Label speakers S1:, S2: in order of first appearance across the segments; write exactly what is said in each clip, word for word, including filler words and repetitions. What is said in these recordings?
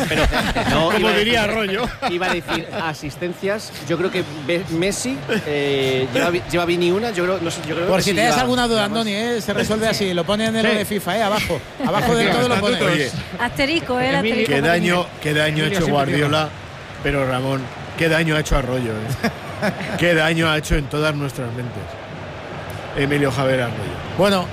S1: pero no,
S2: como diría
S1: decir,
S2: Arroyo.
S1: Iba a decir asistencias. Yo creo que Messi eh, lleva, lleva Vini una. Yo creo, no sé, yo creo
S3: Por
S1: que
S3: si
S1: sí
S3: te das
S1: lleva,
S3: alguna duda, Andoni, ¿eh? Se resuelve así. Lo ponen en
S2: Sí.
S3: lo de FIFA, ¿eh? Abajo. Abajo de todo lo ponen.
S2: Oye,
S4: Asterisco, ¿eh?
S2: Emilio,
S4: Asterisco.
S2: qué daño, qué daño ha
S5: Emilio
S2: hecho
S5: siempre
S2: Guardiola, pero Ramón, qué daño ha hecho Arroyo, ¿eh? Qué daño ha hecho en todas nuestras mentes Emilio Javier Arroyo.
S3: Bueno,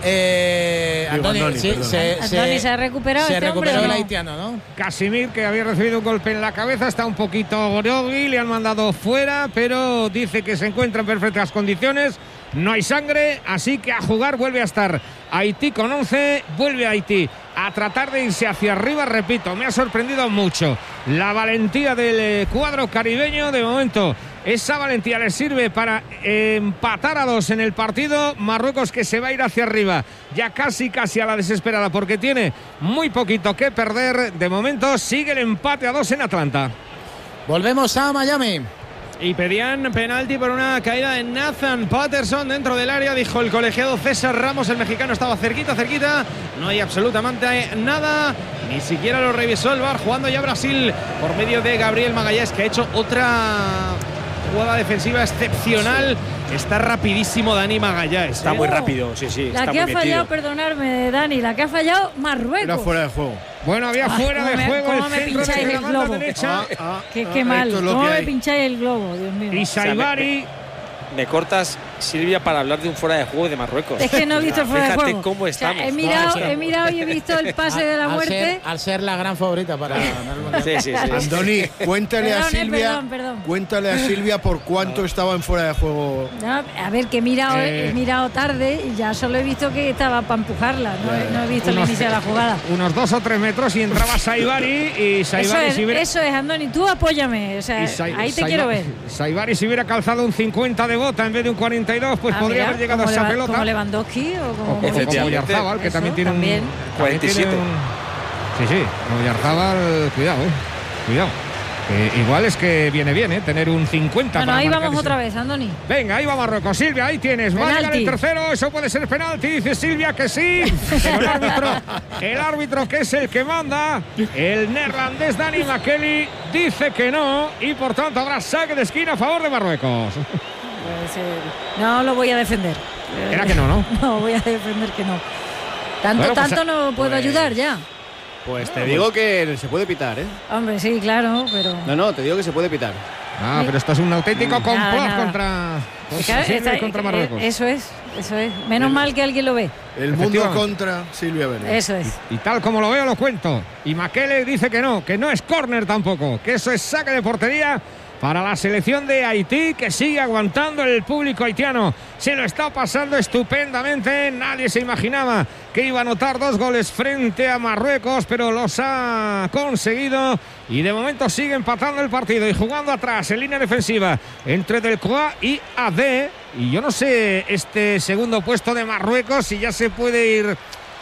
S3: eh,
S2: Digo,
S3: Andoni,
S2: Andoni,
S3: sí,
S2: perdón.
S3: se,
S4: Andoni, ¿se ha recuperado
S3: se
S4: este hombre
S3: recuperó
S4: o
S3: el
S4: no?
S3: haitiano, ¿no?
S5: Casimir, que había recibido un golpe en la cabeza, está un poquito grogui, le han mandado fuera, pero dice que se encuentra en perfectas condiciones. No hay sangre, así que a jugar vuelve a estar Haití con once, vuelve a Haití a tratar de irse hacia arriba. Repito, me ha sorprendido mucho la valentía del cuadro caribeño. De momento, esa valentía le sirve para empatar a dos en el partido. Marruecos, que se va a ir hacia arriba, ya casi casi a la desesperada, porque tiene muy poquito que perder. De momento sigue el empate a dos en Atlanta.
S3: Volvemos a Miami.
S6: Y pedían penalti por una caída de Nathan Patterson dentro del área, dijo el colegiado César Ramos. El mexicano estaba cerquita, cerquita. No hay absolutamente nada. Ni siquiera lo revisó el V A R. Jugando ya Brasil por medio de Gabriel Magallanes, que ha hecho otra jugada defensiva excepcional. Está rapidísimo Dani Magallanes.
S7: Está
S6: ¿eh?
S7: muy rápido, sí, sí.
S4: La
S7: está
S4: que ha
S7: muy
S4: fallado,
S7: metido.
S4: perdonadme, Dani, la que ha fallado Marruecos.
S2: Era fuera de juego.
S5: Bueno, había
S4: Ay,
S5: fuera
S4: cómo
S5: de
S4: me-
S5: juego
S4: cómo
S5: el
S4: me
S5: centro
S4: pincháis
S5: de la
S4: el
S5: banda
S4: globo.
S5: derecha.
S2: Ah, ah,
S4: Qué,
S2: ah,
S4: qué mal,
S2: esto es lo
S4: cómo
S2: que
S4: me
S2: hay.
S4: pincháis el globo, Dios mío.
S5: Y
S7: sea, me-
S5: Saibari.
S7: Me cortas, Silvia, para hablar de un fuera de juego de Marruecos.
S4: Es que no he visto el fuera de
S7: Fíjate
S4: juego.
S7: cómo
S4: O sea,
S7: estamos.
S4: he mirado,
S3: No, sí.
S4: he mirado y he visto el pase de la
S3: Al
S4: muerte.
S3: ser, al ser la gran favorita para ganar el Mundial.
S7: Sí, sí, sí.
S2: Andoni, cuéntale a
S4: Perdón, eh,
S2: Silvia,
S4: perdón, perdón.
S2: cuéntale a Silvia por cuánto estaba en fuera de juego.
S4: No, a ver, que he mirado,
S5: Eh.
S4: he mirado tarde y ya solo he visto que estaba para empujarla. No, he- no he visto el
S5: Unos-
S4: inicio de la jugada.
S5: Unos dos o tres metros y entraba Saibari. Y
S4: Eso
S5: Saibari
S4: es,
S5: si hubiera,
S4: eso es, Andoni, tú apóyame. O sea,
S5: y Sai-
S4: ahí te
S5: Saiba-
S4: quiero ver.
S5: Saibari, si hubiera calzado un cincuenta de bota en vez de un cuarenta y dos, pues
S4: Ah,
S5: podría
S4: mira,
S5: haber llegado a
S4: como
S5: esa
S4: Leva-
S5: pelota.
S4: Como Lewandowski o como...
S5: O como
S7: Efectivamente.
S5: Oyarzábal, que
S4: Eso,
S5: también tiene
S4: también.
S5: un... también
S7: cuarenta y siete.
S5: tiene un- Sí, sí, Oyarzábal, cuidado, eh, cuidado. Que igual es que viene bien, ¿eh? Tener un cincuenta.
S4: Bueno,
S5: para
S4: ahí
S5: marcar
S4: vamos
S5: ese-
S4: otra vez, Andoni.
S5: Venga, ahí va Marruecos. Silvia, ahí tienes. Va a llegar el
S4: Penalti.
S5: tercero. Eso puede ser penalti. Dice Silvia que sí. Pero el árbitro, el árbitro que es el que manda, el neerlandés Dani Makeli, dice que no. Y por tanto habrá saque de esquina a favor de Marruecos.
S4: Pues, eh, no lo voy a defender.
S5: Era que no, ¿no?
S4: No, voy a defender que no. Tanto,
S5: Bueno, pues,
S4: tanto no puedo
S1: pues-
S4: ayudar ya.
S1: Pues te digo que se puede pitar, ¿eh?
S4: Hombre, sí, claro, pero...
S1: No, no, te digo que se puede pitar.
S5: Ah, pero esto es un auténtico complot
S4: Nada, nada.
S5: contra,
S4: Es que,
S5: Silvia
S4: está-
S5: contra
S4: eh,
S5: Marruecos.
S4: Eso es, eso es. Menos mal que alguien lo ve.
S2: El mundo
S5: Efectivamente.
S2: contra Silvia Vélez.
S4: Eso es.
S5: Y tal como lo veo, lo cuento. Y Makele dice que no, que no es córner tampoco, que eso es saque de portería para la selección de Haití, que sigue aguantando. El público haitiano se lo está pasando estupendamente. Nadie se imaginaba que iba a anotar dos goles frente a Marruecos, pero los ha conseguido. Y de momento sigue empatando el partido y jugando atrás en línea defensiva entre Delcroix y A D. Y yo no sé este segundo puesto de Marruecos si ya se puede ir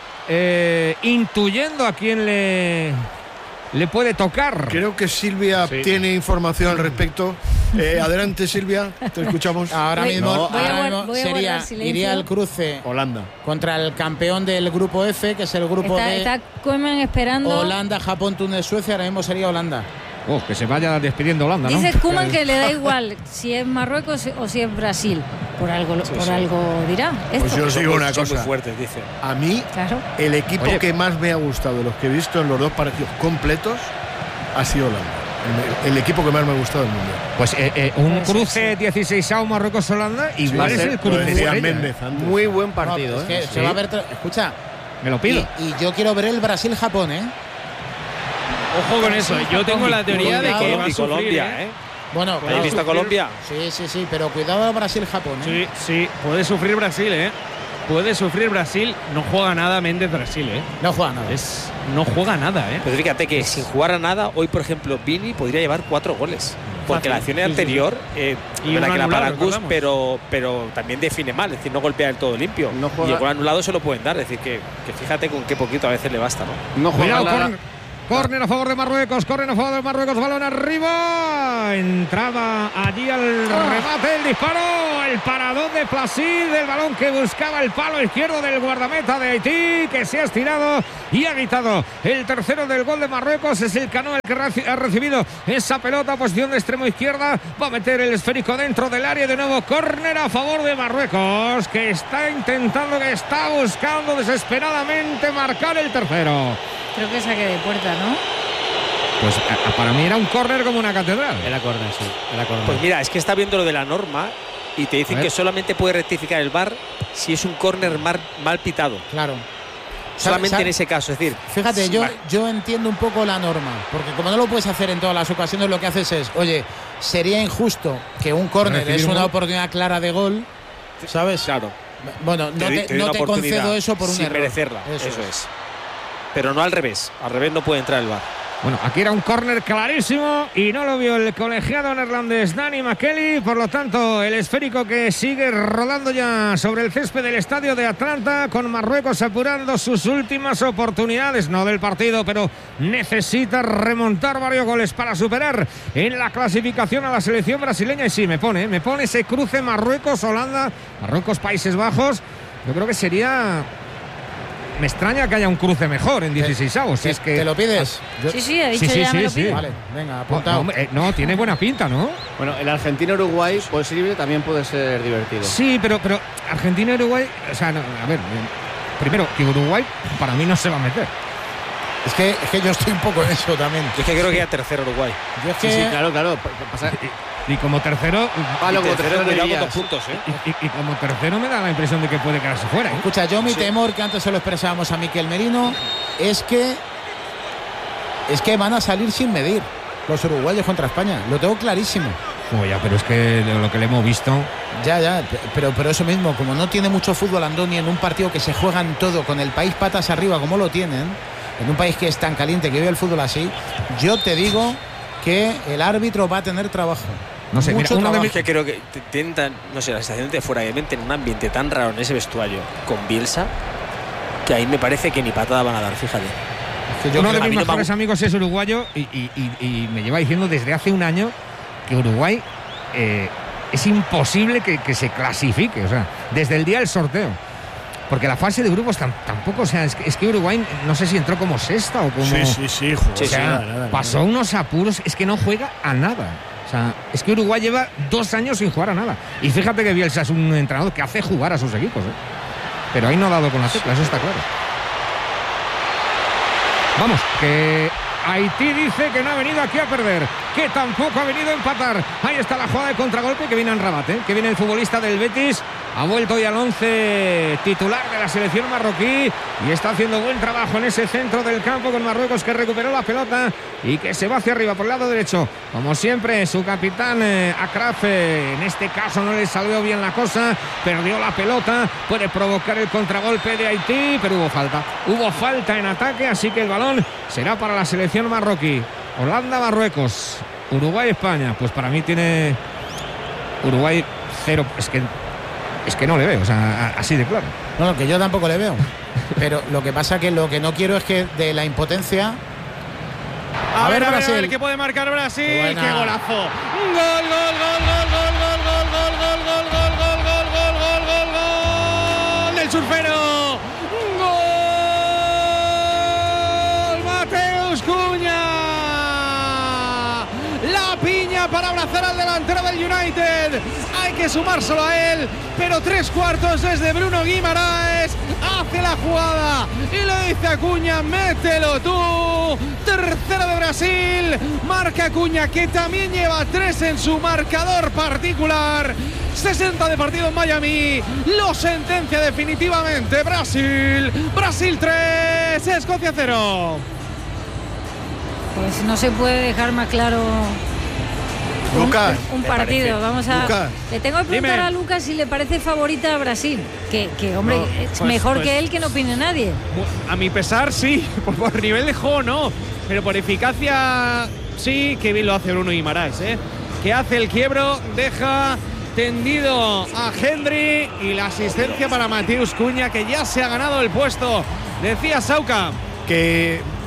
S5: eh, intuyendo a quién le, le puede tocar.
S2: Creo que Silvia
S7: Sí.
S2: tiene información al respecto. Eh, adelante, Silvia, te escuchamos.
S3: Ahora
S4: Voy-
S3: mismo,
S4: no, voy a
S3: ahora
S4: guar-
S3: mismo
S4: voy a
S3: sería,
S4: guardar silencio.
S3: iría el cruce
S2: Holanda.
S3: contra el campeón del grupo F, que es el grupo
S4: Está,
S3: de
S4: está Koeman esperando.
S3: Holanda, Japón, Túnez, Suecia. Ahora mismo sería Holanda.
S5: Oh, que se vaya despidiendo Holanda, ¿no?
S4: Dice Koeman que le da igual si es Marruecos o si es Brasil. Por algo, por
S7: sí.
S4: algo dirá. Esto.
S2: Pues yo os digo una
S7: Son muy
S2: cosa.
S7: fuertes, dice.
S2: A mí,
S4: Claro.
S2: el equipo
S5: Oye.
S2: que más me ha gustado de los que he visto en los dos partidos completos ha sido Holanda. El, el equipo que más me ha gustado del Mundial.
S5: Pues eh, eh, un
S4: Eso,
S5: cruce dieciséis Marruecos-Holanda,
S2: Sí,
S5: igual
S2: va a
S5: es
S2: ser,
S5: el
S2: lo
S5: cruce
S2: decía
S5: estrella,
S2: Méndez
S5: ¿eh?
S2: antes.
S1: Muy buen
S3: No,
S1: partido,
S3: es que
S1: ¿eh?
S3: se
S5: Sí.
S3: va a ver. tra- Escucha,
S5: Me lo
S3: y,
S5: pido.
S3: y yo quiero ver el Brasil-Japón, ¿eh?
S6: Ojo con eso. Yo tengo la teoría de que va a
S7: Colombia,
S6: sufrir,
S7: Colombia,
S6: ¿eh?
S7: ¿eh?
S3: Bueno,
S7: ¿Habéis
S3: cuidado.
S7: visto a Colombia?
S3: Sí, sí, sí, pero cuidado Brasil-Japón, ¿eh?
S6: Sí, sí, puede sufrir Brasil, ¿eh? Puede sufrir Brasil. No juega nada Méndez Brasil, ¿eh?
S3: No juega nada.
S6: Es, no juega nada, ¿eh?
S7: Pero fíjate que sin jugar a nada, hoy, por ejemplo, Vini podría llevar cuatro goles. Porque
S6: Fácil.
S7: la acción
S6: Sí, sí,
S7: anterior, eh,
S6: Y
S7: verdad
S6: un
S7: que la
S6: anulado,
S7: para Gus,
S6: recordamos.
S7: pero, pero también define mal, es decir, no golpea del todo limpio.
S1: No juega-
S7: Y el gol anulado se lo pueden dar, es decir, que, que fíjate con qué poquito a veces le basta, ¿no?
S1: No juega
S5: Cuidado,
S1: nada.
S5: córner, córner a favor de Marruecos, córner a favor de Marruecos, balón arriba. Entraba allí al remate, el disparo, el paradón de Placid, del balón que buscaba el palo izquierdo del guardameta de Haití, que se ha estirado y ha gritado el tercero del gol de Marruecos. Es el Cano el que ha recibido esa pelota, posición de extremo izquierda, va a meter el esférico dentro del área. De nuevo córner a favor de Marruecos, que está intentando, que está buscando desesperadamente marcar el tercero.
S4: Creo que saque de puerta, ¿no?
S5: Pues a, para mí era un córner como una catedral.
S1: Era córner, sí, era córner.
S7: Pues mira, es que está viendo lo de la norma y te dicen que solamente puede rectificar el V A R si es un córner mal, mal pitado.
S3: Claro.
S7: Solamente
S3: ¿Sabe?
S7: en ese caso, es decir.
S3: Fíjate, yo,
S7: vale.
S3: yo entiendo un poco la norma, porque como no lo puedes hacer en todas las ocasiones, lo que haces es, oye, sería injusto que un córner es una oportunidad clara de gol, ¿sabes?
S7: Claro.
S3: Bueno, no
S7: te,
S3: te,
S7: te
S3: no te concedo eso por un
S7: sin
S3: error.
S7: merecerla, eso,
S3: Eso
S7: es.
S3: es.
S7: Pero no al revés, al revés no puede entrar el V A R.
S5: Bueno, aquí era un córner clarísimo y no lo vio el colegiado neerlandés Danny McKelly. Por lo tanto, el esférico que sigue rodando ya sobre el césped del estadio de Atlanta, con Marruecos apurando sus últimas oportunidades, no del partido, pero necesita remontar varios goles para superar en la clasificación a la selección brasileña. Y sí, me pone, me pone ese cruce Marruecos-Holanda, Marruecos-Países Bajos. Yo creo que sería... Me extraña que haya un cruce mejor en dieciseisavos. Si es que
S3: ¿Te lo pides? Yo...
S4: Sí, sí, ha dicho
S5: sí, sí,
S4: ya
S5: sí,
S4: me lo
S5: sí.
S4: pide.
S3: Vale, venga,
S5: No,
S3: apuntado.
S5: no, eh, no, tiene buena pinta, ¿no?
S1: Bueno, el Argentina-Uruguay posible también puede ser divertido.
S5: Sí, pero, pero Argentina y Uruguay, o sea, no, a ver, eh, primero que Uruguay para mí no se va a meter.
S3: Es que, es que yo estoy un poco en eso también.
S7: Yo es que creo que ya tercero Uruguay.
S3: Yo es
S1: Sí,
S3: que...
S1: sí, claro, claro. Pasa...
S5: Y, y como tercero,
S1: Palo
S7: Y
S1: como
S7: tercero,
S1: tercero
S7: cuidado con
S1: dirías.
S7: dos puntos, ¿eh?
S5: y, y- y como tercero me da la impresión de que puede quedarse fuera, ¿eh?
S3: Escucha, yo mi
S7: Sí.
S3: temor, que antes se lo expresábamos a Miquel Merino, es que es que van a salir sin medir los uruguayos contra España. Lo tengo clarísimo.
S5: Oh, ya, pero es que lo, lo que le hemos visto.
S3: Ya, ya, pero, pero eso mismo, como no tiene mucho fútbol Andoni en un partido que se juegan todo, con el país patas arriba como lo tienen, en un país que es tan caliente, que vive el fútbol así, yo te digo que el árbitro va a tener trabajo.
S5: No sé, mira,
S3: Mucho
S5: uno de
S3: trabajo.
S5: mis-
S7: Es que creo que te- tienen tan, no sé, la sensación de fuera de mente en un ambiente tan raro en ese vestuario con Bielsa, que ahí me parece que ni patada van a dar, fíjate.
S3: Que yo
S5: Uno
S3: creo-
S5: de
S7: a
S5: mis
S7: mí no me
S5: mejores
S7: gu-
S5: amigos es uruguayo y, y- y- y me lleva diciendo desde hace un año que Uruguay eh, es imposible que, que se clasifique, o sea, desde el día del sorteo. Porque la fase de grupos tam- tampoco, o sea, es que, es que Uruguay no sé si entró como sexta o como...
S2: Sí, sí, sí, joder,
S5: O sea,
S2: nada, nada, nada.
S5: pasó unos apuros, es que no juega a nada. O sea, es que Uruguay lleva dos años sin jugar a nada. Y fíjate que Bielsa es un entrenador que hace jugar a sus equipos, ¿eh? Pero ahí no ha dado con la tecla, eso está claro. Vamos, que Haití dice que no ha venido aquí a perder, que tampoco ha venido a empatar. Ahí está la jugada de contragolpe que viene en Rabat, ¿eh? Que viene el futbolista del Betis. Ha vuelto hoy al once titular de la selección marroquí y está haciendo buen trabajo en ese centro del campo con Marruecos, que recuperó la pelota y que se va hacia arriba por el lado derecho. Como siempre, su capitán eh, Akraf, eh, en este caso no le salió bien la cosa, perdió la pelota, puede provocar el contragolpe de Haití, pero hubo falta. Hubo falta en ataque, así que el balón será para la selección marroquí. Holanda, Marruecos, Uruguay, España. Pues para mí tiene Uruguay cero. Es que Es que no le veo, o sea, así de claro.
S3: No, no, que yo tampoco le veo. Pero lo que pasa que lo que no quiero es que de la impotencia...
S6: A,
S3: A
S6: ver,
S3: ver,
S6: a ver,
S3: Brasil.
S6: a ver qué puede marcar Brasil.
S3: Qué
S6: ¡Qué,
S3: buena.
S6: golazo! ¡Gol, gol, gol, gol, gol, gol, gol, gol, gol, gol, gol, gol, gol, gol, gol, gol, gol del surfero! ¡Gol! ¡Mateus Cunha! La piña para abrazar al delantero del United. Hay que sumárselo a él, pero tres cuartos desde Bruno Guimaraes. Hace la jugada y le dice a Acuña: mételo tú. Tercero de Brasil. Marca Acuña, que también lleva tres en su marcador particular. sesenta de partido en Miami. Lo sentencia definitivamente Brasil. Brasil tres, Escocia cero.
S4: Pues no se puede dejar más claro un,
S2: Lucas,
S4: un
S7: ¿te
S4: partido.
S7: parece?
S4: Vamos a.
S2: Lucas.
S4: Le tengo que preguntar
S6: Dime.
S4: a Lucas si le parece favorita a Brasil. Que, que hombre,
S6: No,
S4: es
S6: pues-
S4: mejor
S6: pues-
S4: que él, que no opine nadie.
S6: A mi pesar, sí. Por, por nivel de juego, no. Pero por eficacia, sí. Que bien lo hace Bruno Guimaraes, ¿eh? Que hace el quiebro, deja tendido a Hendry y la asistencia para Mateus Cunha, que ya se ha ganado el puesto. Decía Sauca.
S2: que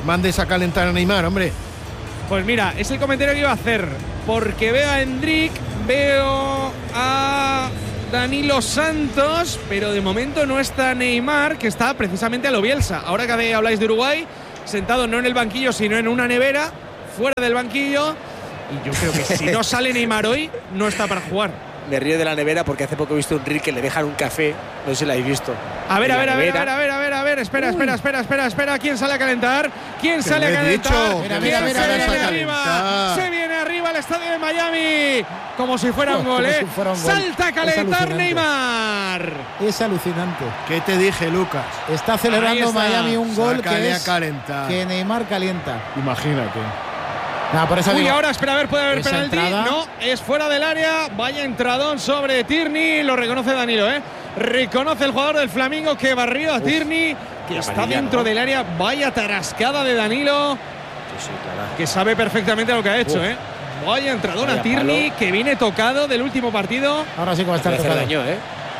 S2: mandes a calentar a Neymar, hombre.
S6: Pues mira, es el comentario que iba a hacer, porque veo a Endrick, veo a Danilo Santos, pero de momento no está Neymar, que está precisamente a lo Bielsa. Ahora que habláis de Uruguay, sentado no en el banquillo, sino en una nevera, fuera del banquillo, y yo creo que si no sale Neymar hoy, no está para jugar.
S7: Me río de la nevera porque hace poco he visto un reel que le dejan un café, no sé si lo habéis visto.
S6: A ver,
S7: En
S6: a ver,
S7: la
S6: a ver, a
S7: nevera.
S6: ver, a ver, a ver, a ver, espera, espera, espera, espera, espera, ¿quién sale a calentar? ¿Quién sale a
S2: lo he
S6: calentar?
S2: dicho,
S3: Mira,
S6: ¿Quién
S3: mira,
S6: se
S3: mira,
S6: viene
S3: mira,
S6: arriba?
S2: calentar.
S6: Se viene arriba el estadio de Miami, como si fuera un
S3: Como
S6: gol,
S3: si
S6: ¿eh?
S3: fuera un gol.
S6: Salta a
S3: Es
S6: calentar
S3: alucinante.
S6: Neymar.
S3: Es alucinante.
S2: ¿Qué te dije, Lucas?
S3: Está
S6: Ahí
S3: celebrando
S6: está.
S3: Miami un gol
S2: Sácale
S3: que
S2: a
S3: es
S2: calentar.
S3: que Neymar calienta.
S2: Imagínate.
S3: No, por eso
S6: Uy,
S3: digo,
S6: ahora espera a ver, puede haber
S3: esa
S6: penalti.
S3: entrada-
S6: No, es fuera del área. Vaya entradón sobre Tierney. Lo reconoce Danilo, ¿eh? Reconoce el jugador del Flamengo que barrió a Tierney, que está
S7: amarilla,
S6: dentro
S7: ¿no?
S6: del área. Vaya tarascada de Danilo,
S7: Sí, sí, claro.
S6: que sabe perfectamente lo que ha hecho,
S7: Uf.
S6: ¿eh? Vaya entradón a
S7: Vaya
S6: Tierney,
S7: palo.
S6: que viene tocado del último partido.
S3: ahora sí que va a estar
S7: Le hace
S3: tocado.
S7: daño, ¿eh?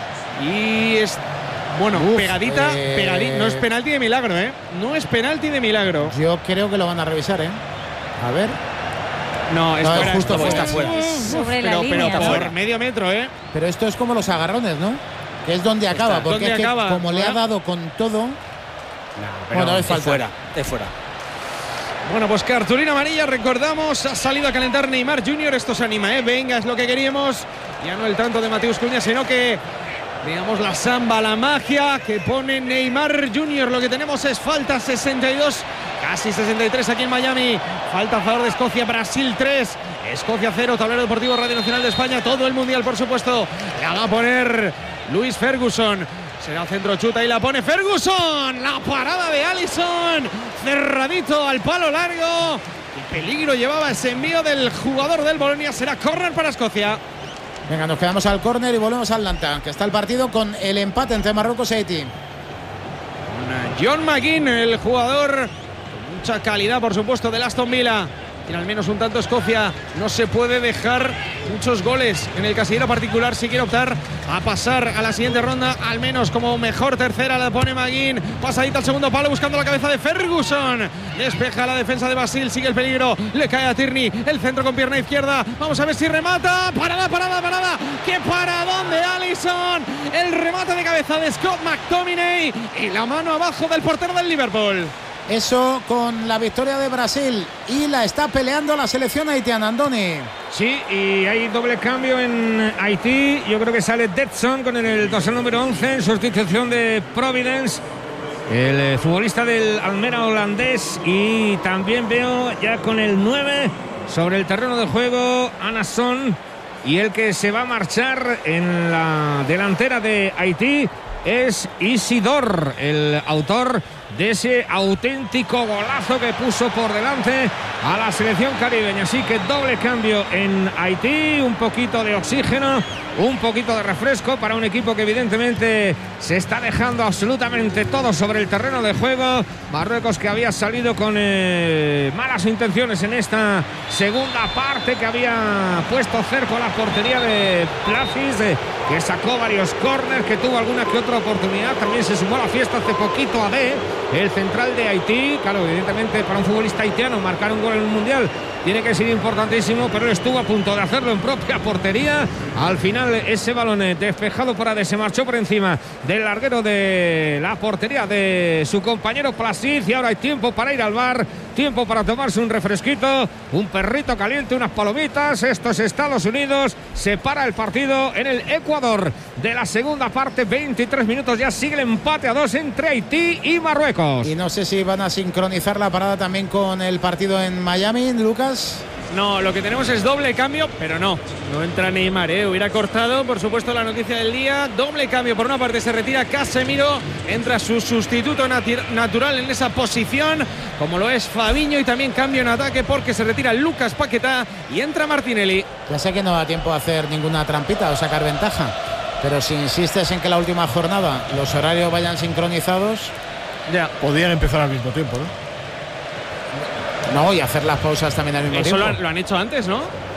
S6: Y es. Bueno,
S3: Uf,
S6: pegadita,
S3: eh,
S6: pegadita. No es penalti de milagro, ¿eh? No es penalti de milagro.
S3: Yo creo que lo van a revisar, ¿eh? A ver.
S6: No, es
S3: No, es
S6: fuera.
S3: justo
S6: esto
S3: fuera.
S6: está fuera.
S4: Sobre la
S6: Pero, pero
S4: línea,
S6: por
S4: ¿no?
S6: medio metro, ¿eh?
S3: Pero esto es como los agarrones, ¿no? Que es donde acaba, porque
S6: ¿Dónde
S3: es que
S6: acaba?
S3: como le ha
S6: ¿Fuera?
S3: dado con todo.
S7: Pero
S3: Bueno, es
S7: es
S3: falta.
S7: fuera, es fuera.
S6: Bueno, pues cartulina amarilla, recordamos, ha salido a calentar Neymar junior, esto se anima, ¿eh? Venga, es lo que queríamos, ya no el tanto de Mateus Cunha, sino que, digamos, la samba, la magia que pone Neymar junior, lo que tenemos es falta sesenta y dos, casi sesenta y tres aquí en Miami, falta a favor de Escocia, Brasil tres, Escocia cero, tablero deportivo Radio Nacional de España, todo el mundial, por supuesto, la va a poner Luis Ferguson. Será centro chuta y la pone Ferguson. La parada de Alisson. Cerradito al palo largo. Y peligro llevaba ese envío del jugador del Bolonia. Será córner para Escocia.
S3: Venga, nos quedamos al córner y volvemos al Atlanta, que está el partido con el empate entre Marruecos y Haití.
S6: John McGinn, el jugador con mucha calidad, por supuesto, del Aston Villa. Tiene al menos un tanto Escocia. No se puede dejar muchos goles en el casillero particular si quiere optar a pasar a la siguiente ronda. Al menos como mejor tercera la pone McGinn. Pasadita al segundo palo buscando la cabeza de Ferguson. Despeja la defensa de Brasil. Sigue el peligro. Le cae a Tierney. El centro con pierna izquierda. Vamos a ver si remata. Parada, parada, parada. ¡Qué paradón de Alisson! El remate de cabeza de Scott McTominay. Y la mano abajo del portero del Liverpool.
S3: Eso con la victoria de Brasil y la está peleando la selección haitiana, Andoni.
S5: Sí, y hay doble cambio en Haití. Yo creo que sale Detson con el dorsal número once en sustitución de Providence, el eh, futbolista del Almera holandés. Y también veo ya con el nueve sobre el terreno de juego Anasson. Y el que se va a marchar en la delantera de Haití es Isidor, el autor de ese auténtico golazo que puso por delante a la selección caribeña. Así que doble cambio en Haití, un poquito de oxígeno, un poquito de refresco para un equipo que evidentemente se está dejando absolutamente todo sobre el terreno de juego. Marruecos, que había salido con eh, malas intenciones en esta segunda parte, que había puesto cerco a la portería de Plafis, eh, que sacó varios córneres, que tuvo alguna que otra oportunidad. También se sumó a la fiesta hace poquito a D, el central de Haití. Claro, evidentemente para un futbolista haitiano marcar un gol en el Mundial tiene que ser importantísimo, pero él estuvo a punto de hacerlo en propia portería. Al final ese balón despejado por Ade se marchó por encima del larguero de la portería de su compañero Placid, y ahora hay tiempo para ir al bar, tiempo para tomarse un refresquito, un perrito caliente, unas palomitas. Esto es Estados Unidos, se para el partido en el Ecuador de la segunda parte, veintitrés minutos, ya sigue el empate a dos entre Haití y Marruecos.
S3: Y no sé si van a sincronizar la parada también con el partido en Miami, Lucas.
S6: No, lo que tenemos es doble cambio, pero no, no entra Neymar, ¿eh? Hubiera cortado, por supuesto, la noticia del día. Doble cambio, por una parte se retira Casemiro, entra su sustituto natu- natural en esa posición, como lo es Fabinho, y también cambio en ataque porque se retira Lucas Paquetá y entra Martinelli.
S3: Ya sé que no da tiempo a hacer ninguna trampita o sacar ventaja, pero si insistes en que la última jornada los horarios vayan sincronizados,
S6: Ya.
S2: Podían empezar al mismo tiempo, ¿no?
S3: no, y hacer las pausas también al mismo
S6: Eso
S3: tiempo.
S6: lo han, lo han hecho antes, ¿no?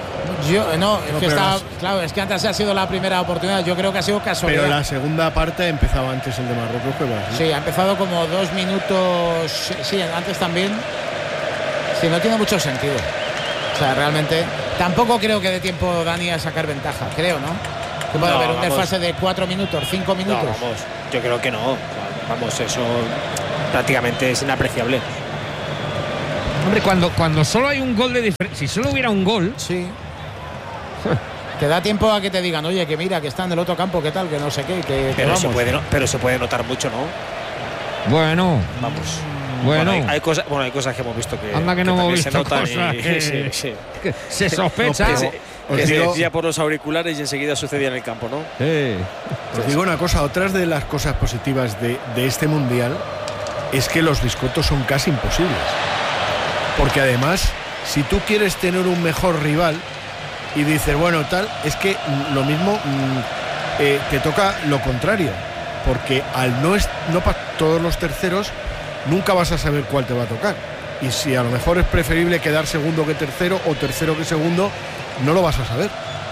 S3: Yo, no, es
S2: No,
S3: que
S2: pero
S3: está,
S2: las-
S3: claro, es que antes ha sido la primera oportunidad. Yo creo que ha sido casualidad.
S2: Pero la segunda parte ha empezado antes el de Marruecos que Brasil.
S3: Sí, ha empezado como dos minutos. Sí, sí, antes también. Sí, no tiene mucho sentido. O sea, realmente. Tampoco creo que dé tiempo Dani a sacar ventaja, creo, ¿no? Que puede
S7: No,
S3: haber un
S7: vamos.
S3: desfase de cuatro minutos, cinco
S7: No,
S3: minutos.
S7: vamos, yo creo que no. Vamos, eso prácticamente es inapreciable.
S5: Hombre, cuando, cuando solo hay un gol de diferencia, si solo hubiera un gol,
S3: Sí. Te da tiempo a que te digan, oye, que mira, que está en el otro campo, que tal, que no sé qué, que, que
S7: Pero
S3: vamos.
S7: se, puede, no- pero se puede notar mucho, ¿no?
S5: bueno,
S7: Vamos.
S5: bueno,
S7: hay, hay cosas, bueno, hay cosas que hemos visto que,
S5: anda que no hemos
S7: también se
S5: visto
S7: notan
S5: cosas
S7: y-
S5: que,
S7: sí, sí.
S5: que se sospecha.
S7: Que se,
S2: Os
S7: que se
S2: digo-
S7: decía por los auriculares y enseguida sucedía en el campo, ¿no?
S5: Sí.
S2: Os digo una cosa, otras de las cosas positivas de, de este mundial es que los biscotos son casi imposibles. Porque además, si tú quieres tener un mejor rival y dices, bueno, tal, es que mm, lo mismo mm, eh, te toca lo contrario. Porque al no, es, no pa- todos los terceros, nunca vas a saber cuál te va a tocar. Y si a lo mejor es preferible quedar segundo que tercero o tercero que segundo, no lo vas a saber.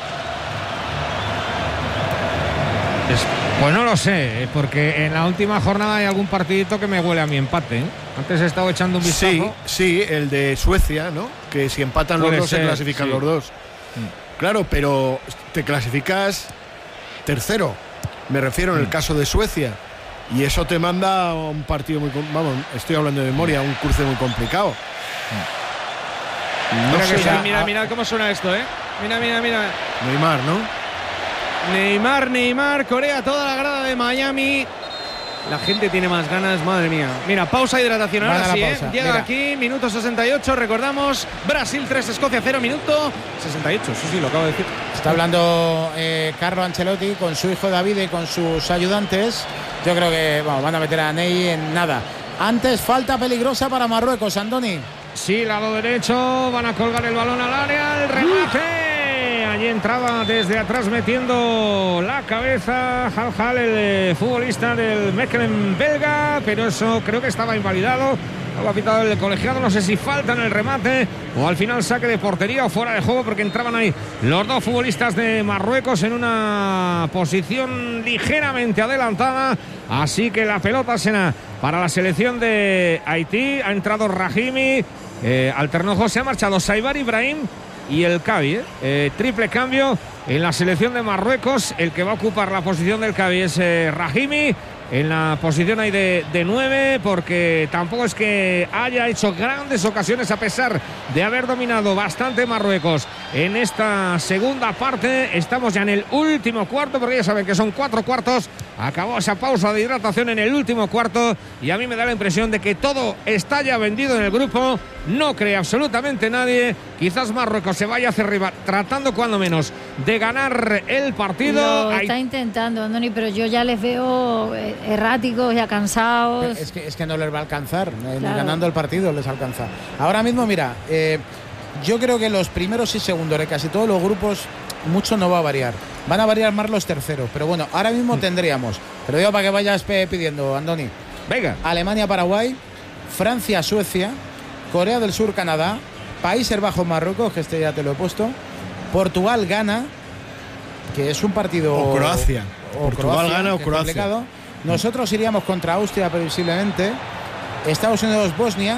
S5: Es- pues no lo sé, eh, porque en la última jornada hay algún partidito que me huele a mi empate, ¿eh? Antes he estado echando un vistazo.
S2: Sí, sí, el de Suecia, ¿no? Que si empatan los
S5: Puede
S2: dos
S5: ser,
S2: se clasifican
S5: sí.
S2: los dos. Claro, pero te clasificas tercero, me refiero en el caso de Suecia. Y eso te manda a un partido muy... com- Vamos, estoy hablando de memoria, un cruce muy complicado. No
S6: Mira,
S2: sé,
S6: que
S2: ya-
S6: mira, mira cómo suena esto, ¿eh? Mira, mira, mira.
S2: Neymar, ¿no?
S6: Neymar, Neymar, Corea, toda la grada de Miami. La gente tiene más ganas, madre mía. Mira, pausa, hidratación.
S3: Van
S6: Ahora
S3: a la
S6: sí, ¿eh?
S3: pausa,
S6: Llega
S3: mira.
S6: aquí, minuto sesenta y ocho. Recordamos, Brasil tres, Escocia cero, minuto sesenta y ocho. Sí, sí, lo acabo de decir.
S3: Está hablando eh, Carlo Ancelotti con su hijo David y con sus ayudantes. Yo creo que bueno, van a meter a Ney en nada. Antes, falta peligrosa para Marruecos, Andoni.
S5: Sí, lado derecho, van a colgar el balón al área, el remate. Allí entraba desde atrás metiendo la cabeza Hal Hal, el eh, futbolista del Mechelen belga, pero eso creo que estaba invalidado. Lo ha pitado el colegiado, no sé si falta en el remate o al final saque de portería o fuera de juego, porque entraban ahí los dos futbolistas de Marruecos en una posición ligeramente adelantada. Así que la pelota será para la selección de Haití. Ha entrado Rahimi, eh, alternó José, ha marchado Saibar Ibrahim y el Cavi, ¿eh? Eh, triple cambio en la selección de Marruecos. El que va a ocupar la posición del Cavi es eh, Rahimi, en la posición ahí de, de nueve, porque tampoco es que haya hecho grandes ocasiones a pesar de haber dominado bastante Marruecos en esta segunda parte. Estamos ya en el último cuarto, porque ya saben que son cuatro cuartos. Acabó esa pausa de hidratación en el último cuarto y a mí me da la impresión de que todo está ya vendido en el grupo. No cree absolutamente nadie. Quizás Marruecos se vaya hacia arriba, tratando cuando menos de ganar el partido.
S4: Lo
S5: Hay-
S4: está intentando, Andoni, pero yo ya les veo eh, erráticos, ya cansados.
S3: Es que, es que no les va a alcanzar, eh, ni
S4: Claro.
S3: ganando el partido les alcanza. Ahora mismo, mira, eh, yo creo que los primeros y segundos de casi todos los grupos, mucho no va a variar. Van a variar más los terceros, pero bueno, ahora mismo tendríamos, pero digo para que vayas pe- pidiendo, Andoni,
S5: Venga.
S3: Alemania-Paraguay, Francia-Suecia, Corea del Sur, Canadá, Países Bajos, Marruecos, que este ya te lo he puesto, Portugal-Gana, que es un partido...
S2: O Croacia.
S3: o
S2: Portugal
S3: Croacia,
S2: gana o
S3: que es
S2: Croacia.
S3: complicado. Nosotros iríamos contra Austria previsiblemente, Estados Unidos-Bosnia,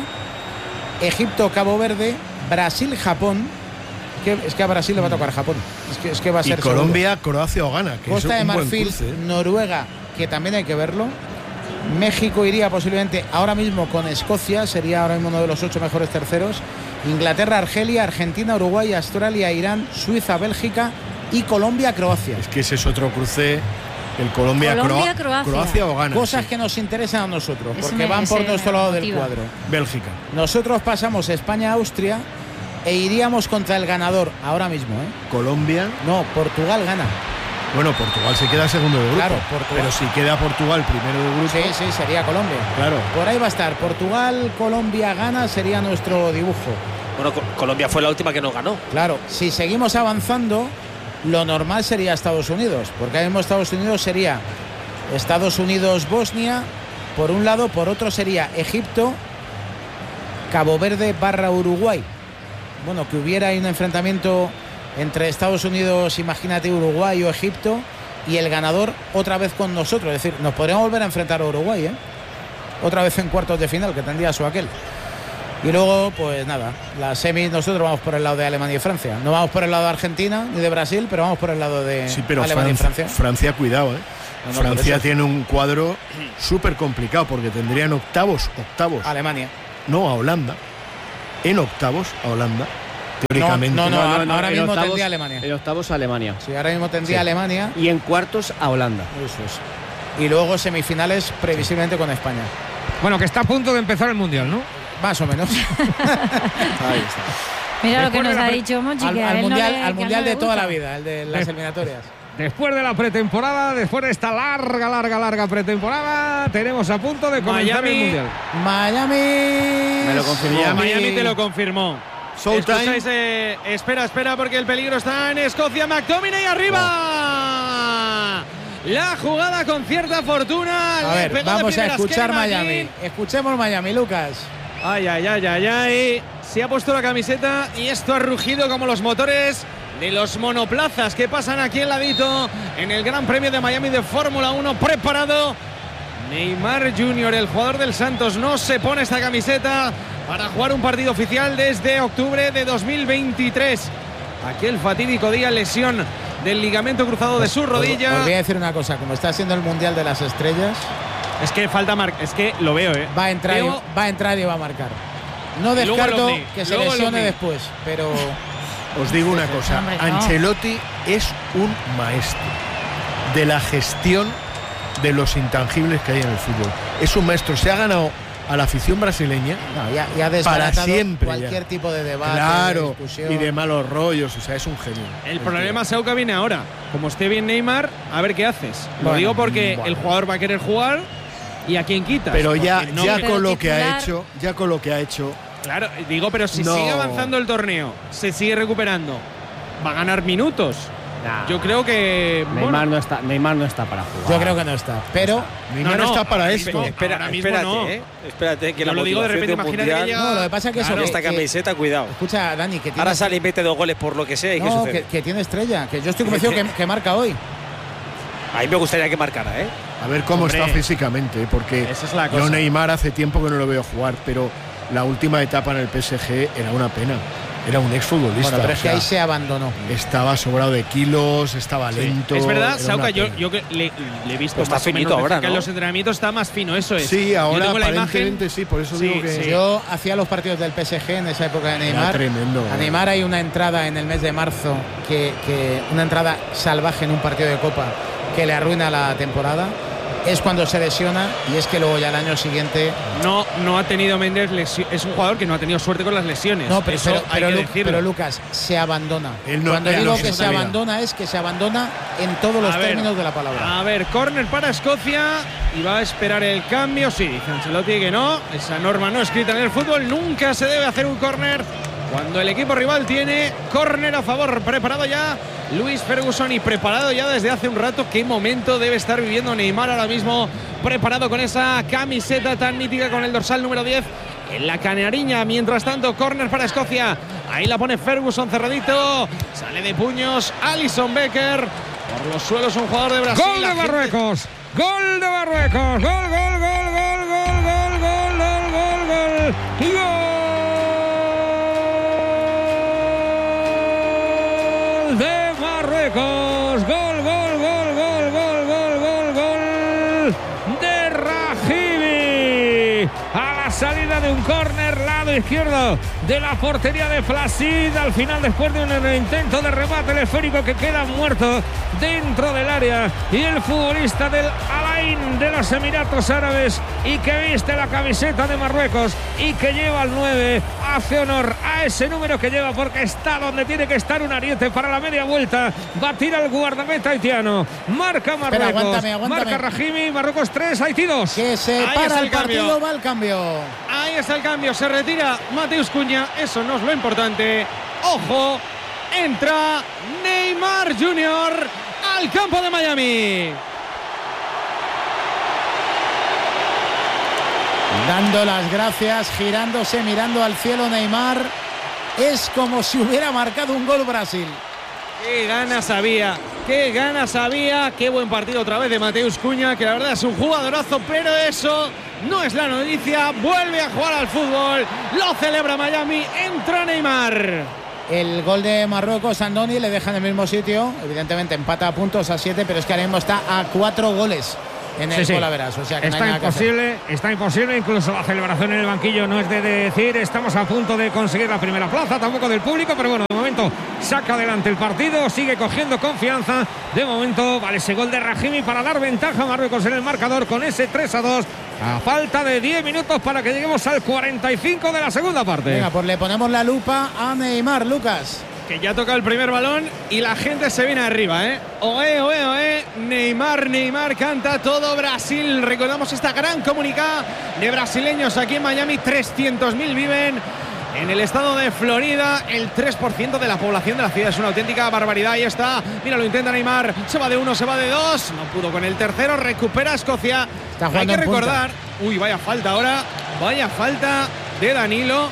S3: Egipto-Cabo Verde, Brasil-Japón, que es que a Brasil le va a tocar Japón, es que, es que va a
S2: Y
S3: ser seguro.
S2: Colombia, Croacia o Ghana, que
S3: Costa
S2: es
S3: de
S2: un buen
S3: Marfil,
S2: cruce, ¿eh?
S3: Noruega, que también hay que verlo. México iría posiblemente ahora mismo con Escocia, sería ahora mismo uno de los ocho mejores terceros. Inglaterra, Argelia, Argentina, Uruguay, Australia, Irán, Suiza, Bélgica y Colombia, Croacia.
S2: Es que ese es otro cruce, el Colombia,
S4: Colombia,
S2: Croa-
S4: Croacia.
S2: Croacia o Ghana.
S3: Cosas
S2: sí.
S3: que nos interesan a nosotros,
S4: Ese
S3: porque
S4: me-
S3: van por
S4: ese
S3: nuestro
S4: me
S3: lado del
S4: motiva.
S3: cuadro.
S2: Bélgica.
S3: Nosotros pasamos España-Austria e iríamos contra el ganador ahora mismo, ¿eh?
S2: Colombia.
S3: No, Portugal gana.
S2: Bueno, Portugal se queda segundo de grupo.
S3: Claro, Portugal.
S2: Pero si queda Portugal primero de grupo,
S3: Sí, sí, sería Colombia.
S2: claro.
S3: Por ahí va a estar. Portugal, Colombia, Ghana sería nuestro dibujo.
S7: Bueno, Co- Colombia fue la última que nos ganó.
S3: Claro, si seguimos avanzando, lo normal sería Estados Unidos, porque ahí mismo Estados Unidos sería Estados Unidos-Bosnia, por un lado, por otro sería Egipto, Cabo Verde barra Uruguay. Bueno, que hubiera ahí un enfrentamiento entre Estados Unidos, imagínate, Uruguay o Egipto, y el ganador otra vez con nosotros. Es decir, nos podríamos volver a enfrentar a Uruguay, ¿eh? Otra vez en cuartos de final, que tendría su aquel. Y luego, pues nada, las semis nosotros vamos por el lado de Alemania y Francia. No vamos por el lado de Argentina ni de Brasil, pero vamos por el lado de
S2: sí, pero
S3: Alemania
S2: Francia,
S3: y Francia.
S2: Francia, cuidado, ¿eh? No, no, Francia tiene un cuadro súper complicado porque tendrían octavos, octavos.
S3: Alemania.
S2: No, a Holanda. En octavos a Holanda. Teóricamente.
S3: No, no, no,
S1: no, no
S3: ahora mismo
S1: octavos,
S3: tendría Alemania.
S1: En octavos Alemania.
S3: Sí, ahora mismo tendría
S1: sí.
S3: Alemania.
S1: Y en cuartos a Holanda.
S3: Eso es. Y luego semifinales previsiblemente con España.
S5: Bueno, que está a punto de empezar el Mundial, ¿no?
S3: Más o menos.
S1: Ahí está.
S4: Mira lo que
S5: Después
S4: nos
S5: de la
S4: ha
S5: pre-
S4: dicho Monchi,
S3: al
S4: que a
S3: al
S4: él no
S3: mundial,
S4: le-
S3: al
S4: que
S3: mundial
S4: no le
S3: de toda
S4: gusta.
S3: la vida, el de las
S5: De-
S3: eliminatorias.
S5: Después de la pretemporada, después de esta larga, larga, larga pretemporada, tenemos a punto de comenzar
S6: Miami.
S5: el Mundial.
S3: Miami.
S1: Me lo confirmó.
S6: Miami, Miami te lo confirmó.
S2: Showtime.
S6: Escucháis, eh, espera, espera, porque el peligro está en Escocia. McTominay arriba. La jugada con cierta fortuna.
S3: A
S6: Le
S3: ver,
S6: pegó de
S3: vamos a
S6: primeras
S3: escuchar
S6: Kenny
S3: Miami.
S6: McKinn.
S3: Escuchemos Miami, Lucas.
S6: Ay, ay, ay, ay, ay. Se ha puesto la camiseta y esto ha rugido como los motores de los monoplazas que pasan aquí al ladito en el Gran Premio de Miami de Fórmula uno. Preparado Neymar junior, el jugador del Santos, no se pone esta camiseta para jugar un partido oficial desde octubre de dos mil veintitrés. Aquel fatídico día, lesión del ligamento cruzado de su rodilla.
S3: Os voy a decir una cosa, como está siendo el Mundial de las Estrellas,
S6: Es que falta mar es que lo veo, ¿eh?
S3: va a entrar,
S6: Veo-
S3: y, va a entrar y va a marcar. No
S6: Y luego el
S3: descarto
S6: Omni,
S3: que se
S6: luego el
S3: lesione
S6: Omni.
S3: después, pero
S2: Os digo una cosa,
S4: Hombre, no.
S2: Ancelotti es un maestro de la gestión de los intangibles que hay en el fútbol. Es un maestro, se ha ganado a la afición brasileña
S3: no, ya, ya ha
S2: para
S3: desbaratado
S2: siempre.
S3: cualquier
S2: ya.
S3: tipo de debate, de
S2: Claro,
S3: discusión.
S2: y de malos rollos, o sea, es un genio.
S6: El problema, Sauca, viene ahora. Como esté bien Neymar, a ver qué haces. Lo
S3: Bueno,
S6: digo porque
S2: bueno.
S6: el jugador va a querer jugar y a quién quitas.
S2: Pero ya,
S6: Porque no-
S2: ya
S4: pero
S2: con lo que ha
S4: titular-
S2: hecho, ya con lo que ha hecho,
S6: Claro, digo, pero si
S2: No.
S6: sigue avanzando el torneo, se sigue recuperando, va a ganar minutos.
S1: Nah.
S6: Yo creo que.
S1: Neymar,
S6: bueno,
S1: no está, Neymar no está para jugar.
S3: Yo creo que no está, pero
S2: Neymar
S6: no,
S2: está para
S6: ahora
S2: esto.
S6: mismo-
S7: Espera,
S6: ahora mismo
S7: espérate,
S6: no.
S7: ¿eh? Espérate, que
S6: Yo
S7: la
S6: lo digo de
S7: motivación
S6: repente,
S7: de un
S6: imagínate que
S7: mundial,
S6: llega-
S3: no, lo que pasa es que eso
S7: con
S3: que-
S7: esta
S3: que-
S7: camiseta, cuidado.
S3: escucha, Dani, que tiene,
S7: Ahora sale y mete dos goles por lo que sea. ¿Y qué
S3: no,
S7: sucede?
S3: que, que tiene estrella, que yo estoy convencido que, que marca hoy.
S7: A mí me gustaría que marcara, ¿eh?
S2: A ver cómo
S6: Hombre,
S2: está físicamente, porque
S6: esa es la
S2: yo
S6: cosa.
S2: Neymar hace tiempo que no lo veo jugar, pero la última etapa en el P S G era una pena. Era un exfutbolista.
S3: Bueno, pero es
S2: o
S3: que
S2: sea,
S3: ahí se abandonó.
S2: estaba sobrado de kilos, estaba
S6: Sí.
S2: lento.
S6: Es verdad,
S2: era
S6: Sauca,
S2: una
S6: yo,
S2: pena.
S6: yo que le, le he visto
S7: Pues está
S6: más o menos
S7: finito
S6: de
S7: ahora,
S6: cerca.
S7: ¿no?
S6: En los entrenamientos está más fino, eso es.
S2: Sí,
S6: Yo
S2: ahora
S6: tengo la
S2: aparentemente
S6: imagen.
S2: sí, por eso
S6: Sí,
S2: digo que
S6: sí.
S3: Yo hacía los partidos del P S G en esa época de Neymar.
S2: tremendo.
S3: A Neymar hay una entrada en el mes de marzo, que, que una entrada salvaje en un partido de Copa que le arruina la temporada. Es cuando se lesiona y es que luego ya el año siguiente.
S6: No, no ha tenido Méndez lesión. Es un jugador que no ha tenido suerte con las lesiones.
S3: No, pero,
S6: Eso
S3: pero,
S6: hay
S3: pero
S6: que
S3: Lu-
S6: decirlo.
S3: pero Lucas, se abandona.
S2: Él no-
S3: Cuando
S2: él
S3: digo
S2: no
S3: que
S2: se
S3: se
S2: sabía.
S3: abandona es que se abandona en todos los
S6: A ver,
S3: términos de la palabra.
S6: A ver, córner para Escocia y va a esperar el cambio. Sí, dice Ancelotti que no. Esa norma no escrita en el fútbol. Nunca se debe hacer un córner cuando el equipo rival tiene córner a favor. Preparado ya Luis Ferguson y preparado ya desde hace un rato. ¿Qué momento debe estar viviendo Neymar ahora mismo? Preparado con esa camiseta tan mítica con el dorsal número diez en la canariña. Mientras tanto, córner para Escocia. Ahí la pone Ferguson cerradito. Sale de puños Alisson Becker. Por los suelos un jugador de Brasil.
S5: Gol
S6: La
S5: de
S6: gente-
S5: Marruecos. Gol de Marruecos. Gol, gol, gol, gol, gol, gol, gol, gol, gol, gol. Y gol de Marruecos. Gol, gol, gol, gol, gol, gol, gol, gol de Rahimi. A la salida de un córner, lado izquierdo de la portería de Placid. Al final, después de un intento de remate, el esférico que queda muerto dentro del área. Y el futbolista del Al-Ain de los Emiratos Árabes y que viste la camiseta de Marruecos y que lleva el nueve, hace honor a ese número que lleva porque está donde tiene que estar. Un ariete para la media vuelta. Batir al guardameta haitiano. Marca Marruecos.
S3: aguántame, aguántame.
S5: Marca Rahimi. Marruecos tres, Haití dos.
S3: Que se
S6: Ahí
S3: para
S6: está
S3: el,
S6: el cambio.
S3: partido, va el cambio.
S6: Ahí está el cambio. Se retira Mateus Cunha. Eso no es lo importante. Ojo. Entra Neymar junior al campo de Miami.
S3: Dando las gracias, girándose, mirando al cielo Neymar. Es como si hubiera marcado un gol Brasil.
S6: Qué ganas había, qué ganas había, qué buen partido otra vez de Mateus Cunha, que la verdad es un jugadorazo, pero eso no es la noticia. Vuelve a jugar al fútbol, lo celebra Miami, entra Neymar.
S3: El gol de Marruecos, Andoni, le deja en el mismo sitio, evidentemente empata a puntos a siete, pero es que ahora mismo está a cuatro goles en el
S5: Sí, sí.
S3: golaveras, o sea que no
S5: Está
S3: hay nada que hacer.
S5: imposible, está imposible, incluso la celebración en el banquillo no es de decir estamos a punto de conseguir la primera plaza, tampoco del público, pero bueno, de momento saca adelante el partido, sigue cogiendo confianza, de momento vale ese gol de Rahimi para dar ventaja a Marruecos en el marcador con ese tres a dos, a falta de diez minutos para que lleguemos al cuarenta y cinco de la segunda parte.
S3: Venga, pues le ponemos la lupa a Neymar, Lucas.
S6: Que ya toca el primer balón y la gente se viene arriba, ¿eh? Oe, oe, oe, Neymar, Neymar, canta todo Brasil. Recordamos esta gran comunicada de brasileños aquí en Miami, trescientos mil viven en el estado de Florida. El tres por ciento de la población de la ciudad, es una auténtica barbaridad. Ahí está, mira, lo intenta Neymar, se va de uno, se va de dos, no pudo con el tercero, recupera Escocia.
S3: Está
S6: Hay
S3: jugando
S6: que
S3: en punta.
S6: recordar, uy, vaya falta ahora, vaya falta de Danilo,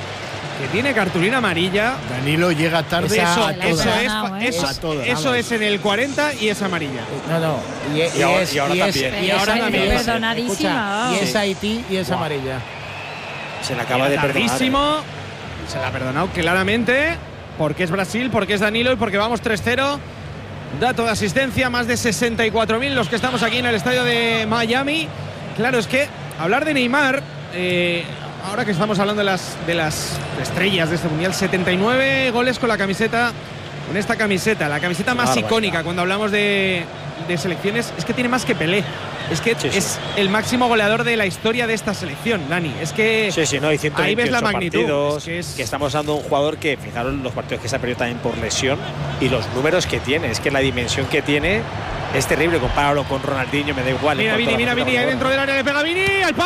S6: que tiene cartulina amarilla.
S2: Danilo llega tarde
S3: Esa-
S6: Eso,
S2: a
S3: a
S6: eso,
S2: todas.
S6: es,
S4: ganado, ¿eh?
S6: eso,
S2: A todas.
S6: eso es en el cuarenta y es amarilla.
S3: No, no, y, y
S7: Y ahora-
S3: es,
S7: y ahora
S3: y es-
S7: también.
S3: y
S6: Y
S3: es-
S6: ahora
S3: y
S6: también.
S3: es-
S4: Perdonadísima,
S3: escucha, y
S4: vamos.
S3: es Haití y es
S7: Guau.
S3: amarilla.
S7: Se le acaba de perdonar.
S6: Tardísimo. Se la ha perdonado claramente. Porque es Brasil, porque es Danilo y porque vamos tres cero. Dato de asistencia, más de sesenta y cuatro mil los que estamos aquí en el estadio de Miami. Claro, es que hablar de Neymar, eh, ahora que estamos hablando de las, de las estrellas de este mundial, setenta y nueve goles con la camiseta, con esta camiseta, la camiseta más
S7: Barbaridad.
S6: icónica cuando hablamos de, de selecciones, es que tiene más que Pelé. Es que
S7: Sí, sí.
S6: es el máximo goleador de la historia de esta selección, Dani. Es que
S7: Sí, sí, no, y ciento
S6: ahí ves la
S7: veintiocho
S6: magnitud.
S7: partidos,
S6: Es que es-
S7: que estamos dando un jugador que, fijaros los partidos que se ha perdido también por lesión y los números que tiene, es que la dimensión que tiene es terrible, compáralo con Ronaldinho, me da igual. en
S6: Mira
S7: cuanto
S6: Vini,
S7: a
S6: mira
S7: la
S6: Vini, ahí
S7: faceta
S6: dentro del área le pega Vini, al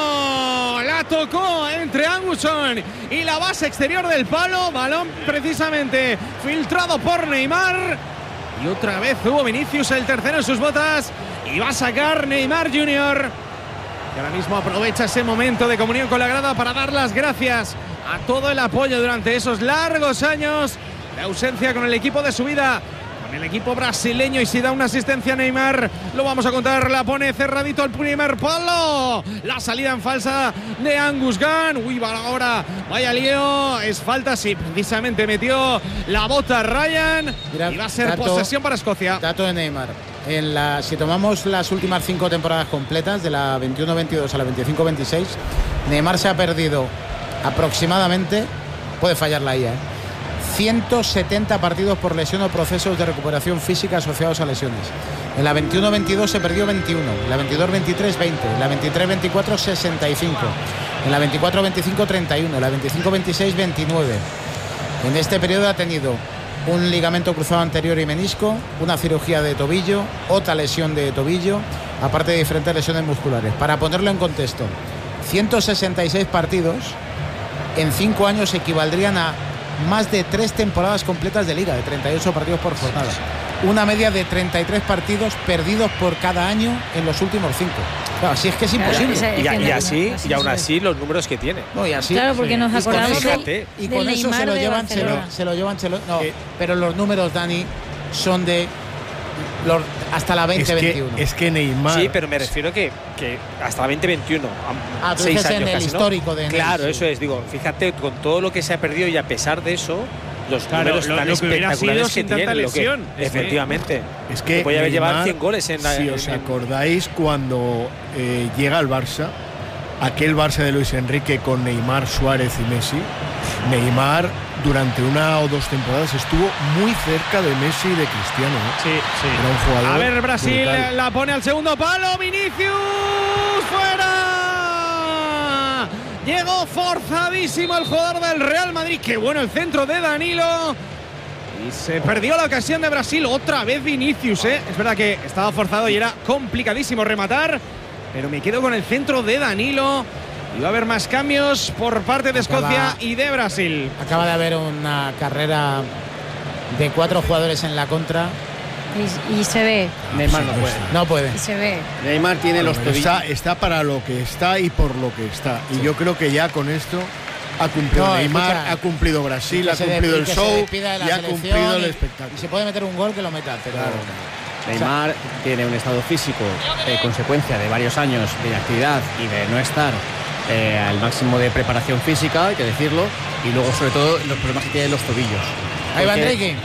S6: palo, la tocó entre Anguson y la base exterior del palo, balón precisamente filtrado por Neymar y otra vez hubo Vinicius el tercero en sus botas y va a sacar Neymar junior, que ahora mismo aprovecha ese momento de comunión con la grada para dar las gracias a todo el apoyo durante esos largos años de ausencia con el equipo de su vida, con el equipo brasileño, y si da una asistencia a Neymar, lo vamos a contar, la pone cerradito al primer palo, la salida en falsa de Angus Gunn, uy, va ahora, vaya lío, es falta, sí, precisamente metió la bota Ryan,
S3: Mira,
S6: y va a ser
S3: dato-
S6: posesión para Escocia.
S3: Dato de Neymar. En la, si tomamos las últimas cinco temporadas completas, de la veintiuno veintidós a la veinticinco veintiséis, Neymar se ha perdido aproximadamente, puede fallar la I A, ¿eh? ciento setenta partidos por lesión o procesos de recuperación física asociados a lesiones. En la veintiuno veintidós se perdió veintiuno, en la veintidós veintitrés veinte, en la veintitrés veinticuatro sesenta y cinco, en la veinticuatro veinticinco treinta y uno, en la veinticinco veintiséis veintinueve. En este periodo ha tenido un ligamento cruzado anterior y menisco, una cirugía de tobillo, otra lesión de tobillo, aparte de diferentes lesiones musculares. Para ponerlo en contexto, ciento sesenta y seis partidos en cinco años equivaldrían a más de tres temporadas completas de liga, de treinta y ocho partidos por jornada. Una media de treinta y tres partidos perdidos por cada año en los últimos cinco. Claro, así es que es
S4: Claro,
S3: imposible.
S4: ese-
S7: Y, a-
S4: Es que
S7: y
S4: no,
S7: así,
S4: así
S7: y aún
S4: no se ve.
S7: así los números que tiene.
S3: No, y así,
S4: Claro, porque nos
S3: y con
S4: acordamos
S3: eso-
S4: del,
S3: y
S4: del
S3: con eso se
S4: Neymar
S3: lo
S4: de
S3: llevan, se lo,
S4: Barcelona.
S3: se lo llevan, se lo- no,
S2: Eh,
S3: pero los números, Dani, son de los, hasta la
S2: Es
S3: veinte
S2: que,
S3: veintiuno.
S2: es que Neymar.
S7: Sí, pero me refiero que, que hasta la veinte veintiuno,
S3: Ah, tú
S7: seis
S3: dices en
S7: años
S3: el
S7: casi, ¿no?
S3: histórico de Neymar,
S7: Claro,
S3: sí.
S7: eso es, digo, fíjate con todo lo que se ha perdido y a pesar de eso, los
S6: Claro,
S7: números
S6: lo-
S7: tan
S6: lo que hubiera
S7: espectaculares
S6: sido
S7: que
S6: sin tanta
S7: tiene, lo que-
S6: lesión. Es que-
S7: efectivamente.
S2: Es que
S7: podía haber llevado
S2: Neymar,
S7: cien goles en la.
S2: si
S7: en-
S2: os
S7: en-
S2: acordáis, cuando eh, llega al Barça, aquel Barça de Luis Enrique con Neymar, Suárez y Messi, Neymar durante una o dos temporadas estuvo muy cerca de Messi y de Cristiano, ¿eh?
S6: Sí, sí.
S2: Era un jugador
S6: A ver, Brasil
S2: brutal.
S6: la pone al segundo palo. Vinicius fuera. Llegó forzadísimo el jugador del Real Madrid. Qué bueno el centro de Danilo. Y se perdió la ocasión de Brasil. Otra vez Vinicius, ¿eh? Es verdad que estaba forzado y era complicadísimo rematar. Pero me quedo con el centro de Danilo. Y va a haber más cambios por parte de
S3: Acaba-
S6: Escocia y de Brasil.
S3: Acaba de haber una carrera de cuatro jugadores en la contra.
S4: Y, y se ve,
S1: Neymar no puede.
S3: No puede.
S4: y se ve.
S1: Neymar tiene los
S2: Pero
S1: tobillos.
S2: está, está para lo que está y por lo que está. Y yo creo que ya con esto Ha cumplido
S3: No,
S2: Neymar,
S3: escucha,
S2: ha cumplido Brasil,
S3: que
S2: ha
S3: se
S2: cumplido
S3: de-
S2: el
S3: que se
S2: show
S3: despida de la
S2: y ha
S3: selección
S2: cumplido el
S3: y-
S2: espectáculo.
S3: Y se puede meter un gol que lo meta, pero
S1: Neymar tiene un estado físico, eh, consecuencia de varios años de inactividad y de no estar eh, al máximo de preparación física, hay que decirlo, y luego sobre todo los problemas que tiene en los tobillos.
S3: ahí va
S1: Porque-
S3: Enrique.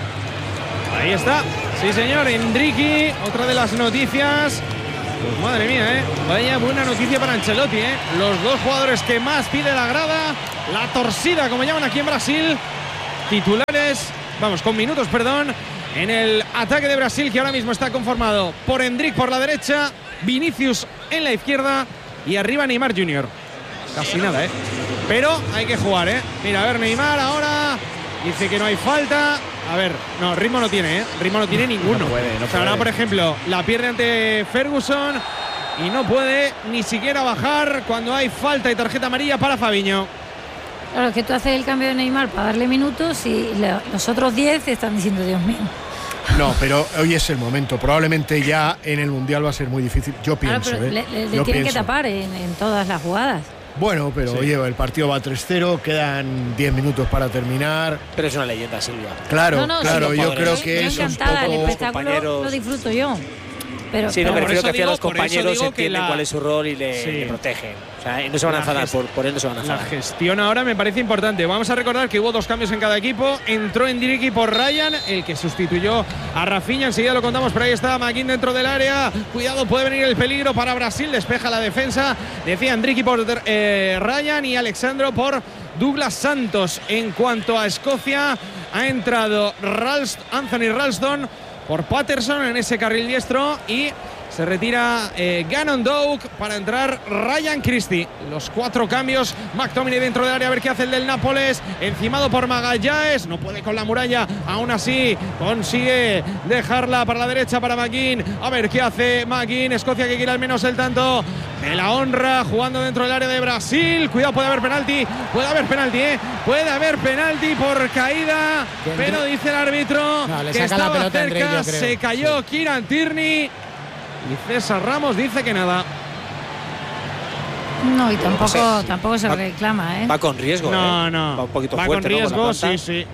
S6: Ahí está. Sí, señor. Enrique, otra de las noticias. Pues madre mía, ¿eh? Vaya buena noticia para Ancelotti, ¿eh? Los dos jugadores que más pide la grada, la torcida, como llaman aquí en Brasil, titulares, vamos, con minutos, perdón, en el ataque de Brasil, que ahora mismo está conformado por Endrick por la derecha, Vinicius en la izquierda y arriba Neymar junior Casi nada, ¿eh? Pero hay que jugar, ¿eh? Mira, a ver, Neymar ahora dice que no hay falta. A ver, no, ritmo no tiene, ¿eh? Ritmo no tiene ninguno.
S1: No puede, no
S6: O sea, ahora,
S1: puede.
S6: por ejemplo, la pierde ante Ferguson y no puede ni siquiera bajar cuando hay falta y tarjeta amarilla para Fabinho.
S4: Claro, es que tú haces el cambio de Neymar para darle minutos y la- los otros diez están diciendo, Dios mío.
S2: No, pero hoy es el momento. Probablemente ya en el Mundial va a ser muy difícil. Yo
S4: Claro,
S2: pienso,
S4: pero
S2: ¿eh?
S4: le, le- le
S2: Yo
S4: tienen que
S2: pienso.
S4: tapar en, en todas las jugadas.
S2: Bueno, pero
S6: Sí.
S2: oye, el partido va tres cero, quedan diez minutos para terminar.
S7: Pero es una leyenda, Silvia.
S2: Claro,
S4: no, no,
S2: claro,
S7: sí,
S2: yo
S7: los
S2: creo
S7: jugadores.
S2: que
S4: Yo
S2: eso es
S4: encantada, el
S2: poco...
S4: espectáculo
S7: compañeros.
S4: lo disfruto yo. Pero,
S7: Sí, no,
S4: pero-
S7: me
S6: por
S7: refiero
S6: eso
S7: que al final
S6: digo-
S7: los
S6: por eso
S7: compañeros
S6: digo que
S7: entienden
S6: la-
S7: cuál es su rol y le,
S6: Sí.
S7: le protegen. O sea, y no se van a
S6: La
S7: enfadar,
S6: gest-
S7: por, por él no se van a
S6: La
S7: enfadar.
S6: gestión ahora me parece importante. Vamos a recordar que hubo dos cambios en cada equipo. Entró Endrick por Ryan, el que sustituyó a Rafinha. Enseguida lo contamos, pero ahí está McKinn dentro del área. Cuidado, puede venir el peligro para Brasil. Despeja la defensa. Decía Endrick por eh, Ryan y Alexandro por Douglas Santos. En cuanto a Escocia, ha entrado Ralst, Anthony Ralston por Patterson en ese carril diestro y se retira eh, Gannon Doug para entrar Ryan Christie. Los cuatro cambios. McTominay dentro del área, a ver qué hace el del Nápoles. Encimado por Magallanes. No puede con la muralla. Aún así consigue dejarla para la derecha para McKinn. A ver qué hace McKinn. Escocia que quiere al menos el tanto de la honra. Jugando dentro del área de Brasil. Cuidado, puede haber penalti. Puede haber penalti, ¿eh? Puede haber penalti por caída. Pero dice el árbitro
S3: No, le
S6: que
S3: saca la
S6: estaba
S3: pelota a Endrick,
S6: cerca.
S3: yo creo.
S6: Se cayó Kieran Tierney. Y César Ramos dice que nada.
S4: no, y tampoco,
S7: sé.
S4: tampoco se
S7: Va-
S4: reclama, ¿eh?
S7: Va con riesgo.
S6: No,
S7: ¿eh?
S6: no.
S7: Va un poquito
S6: Va
S7: fuerte,
S6: con
S7: ¿no? la
S6: riesgo,
S7: planta.
S6: sí, sí.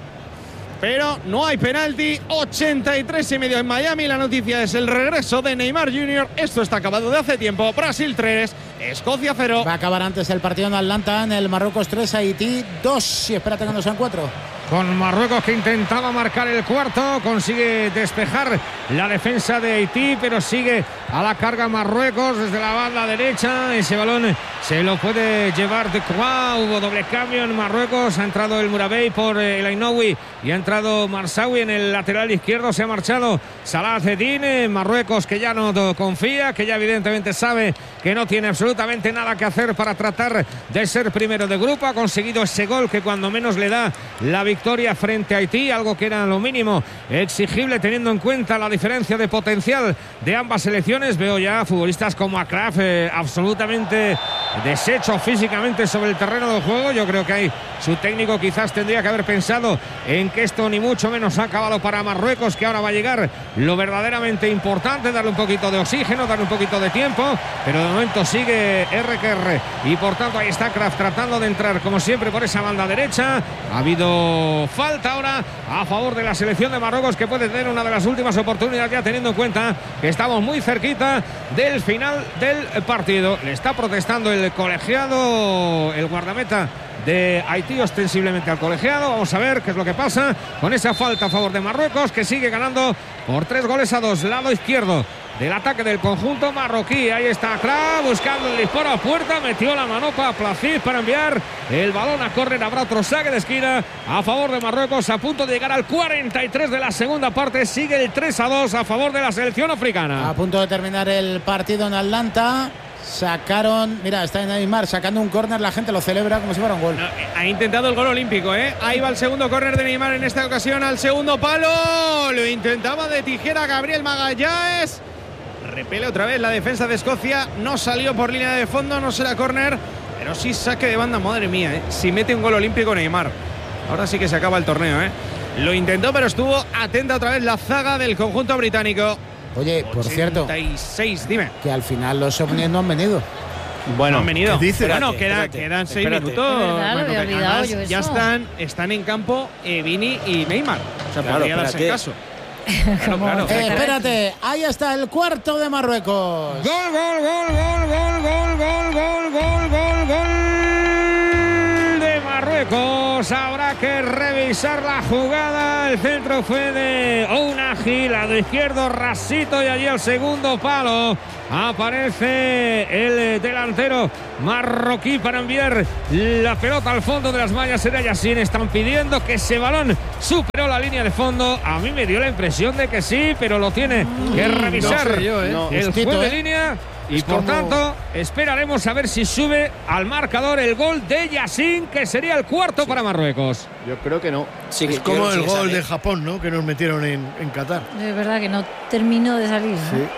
S6: Pero no hay penalti. ochenta y tres y medio en Miami. La noticia es el regreso de Neymar junior Esto está acabado de hace tiempo. Brasil tres, Escocia cero.
S3: Va a acabar antes el partido en Atlanta, en el Marruecos tres, Haití dos. Y espérate que no sean cuatro.
S5: Con Marruecos, que intentaba marcar el cuarto, consigue despejar la defensa de Haití, pero sigue a la carga Marruecos desde la banda derecha. Ese balón se lo puede llevar de Croix. Hubo doble cambio en Marruecos. Ha entrado el Murabey por eh, el Ainoui y ha entrado Marsawi en el lateral izquierdo. Se ha marchado Salah Eddin. eh, Marruecos, que ya no confía, que ya evidentemente sabe que no tiene absolutamente nada que hacer para tratar de ser primero de grupo. Ha conseguido ese gol que cuando menos le da la victoria frente a Haití, algo que era lo mínimo exigible teniendo en cuenta la diferencia de potencial de ambas selecciones. Veo ya futbolistas como Akraf eh, absolutamente deshechos físicamente sobre el terreno de juego. Yo creo que ahí su técnico quizás tendría que haber pensado en que esto ni mucho menos ha acabado para Marruecos, que ahora va a llegar lo verdaderamente importante, darle un poquito de oxígeno, darle un poquito de tiempo, pero de momento sigue R que R y por tanto ahí está Kraft tratando de entrar como siempre por esa banda derecha. Ha habido falta ahora a favor de la selección de Marruecos, que puede tener una de las últimas oportunidades, ya teniendo en cuenta que estamos muy cerquita del final del partido. Le está protestando el colegiado, el guardameta de Haití, ostensiblemente al colegiado. Vamos a ver qué es lo que pasa con esa falta a favor de Marruecos, que sigue ganando por tres goles a dos. Lado izquierdo del ataque del conjunto marroquí. Ahí está Krah buscando el disparo a puerta. Metió la manopa a Placid para enviar el balón a córner. Habrá otro saque de esquina a favor de Marruecos, a punto de llegar al cuarenta y tres de la segunda parte. Sigue el tres a dos a favor de la selección africana.
S3: A punto de terminar el partido en Atlanta. Sacaron, mira, está en Neymar sacando un córner, la gente lo celebra como si fuera un gol.
S6: No, ha intentado el gol olímpico, ¿eh? Ahí va el segundo córner de Neymar en esta ocasión al segundo palo. Lo intentaba de tijera Gabriel Magallanes. Repele otra vez la defensa de Escocia. No salió por línea de fondo, no será córner, pero sí saque de banda. Madre mía, ¿eh? Si mete un gol olímpico Neymar, ahora sí que se acaba el torneo, ¿eh? Lo intentó, pero estuvo atenta otra vez la zaga del conjunto británico.
S3: Oye, por cierto,
S6: ochenta y seis, dime.
S3: que al final los ovnis no han venido.
S6: Bueno, han venido.
S2: ¿qué dices?
S6: Bueno,
S7: Espérate,
S6: queda,
S7: espérate,
S6: quedan seis
S7: espérate.
S6: minutos.
S4: De verdad, lo
S6: Marco,
S4: había
S6: que
S4: olvidado
S6: además
S4: yo
S6: ya
S4: eso.
S6: están, están en campo eh, Vini y Neymar. O sea,
S7: Claro,
S6: podría darse el
S7: espérate.
S6: caso. Claro, claro.
S3: Eh, espérate, ahí está el cuarto de Marruecos.
S5: Gol, gol, gol, gol, gol, gol, gol, gol, gol, gol, gol de Marruecos. Habrá que revisar la jugada. El centro fue de Ounahi, lado izquierdo Rasito y allí al segundo palo aparece el delantero marroquí para enviar la pelota al fondo de las mallas. Era Yassin. Están pidiendo que ese balón superó la línea de fondo. A mí me dio la impresión de que sí, pero lo tiene que revisar
S2: no sé yo, ¿eh?
S5: el
S3: Justito,
S5: juez de
S3: ¿eh?
S5: línea. Y
S2: Es
S5: por
S2: como-
S5: tanto, esperaremos a ver si sube al marcador el gol de Yassin, que sería el cuarto para Marruecos.
S1: Yo creo que no.
S7: Sí, que
S2: Es
S7: yo
S2: como
S7: creo que
S2: el
S7: sí que
S2: gol
S7: sale.
S2: de Japón, ¿no? Que nos metieron en, en Qatar.
S4: Es verdad que no terminó de salir. ¿no?
S2: Sí.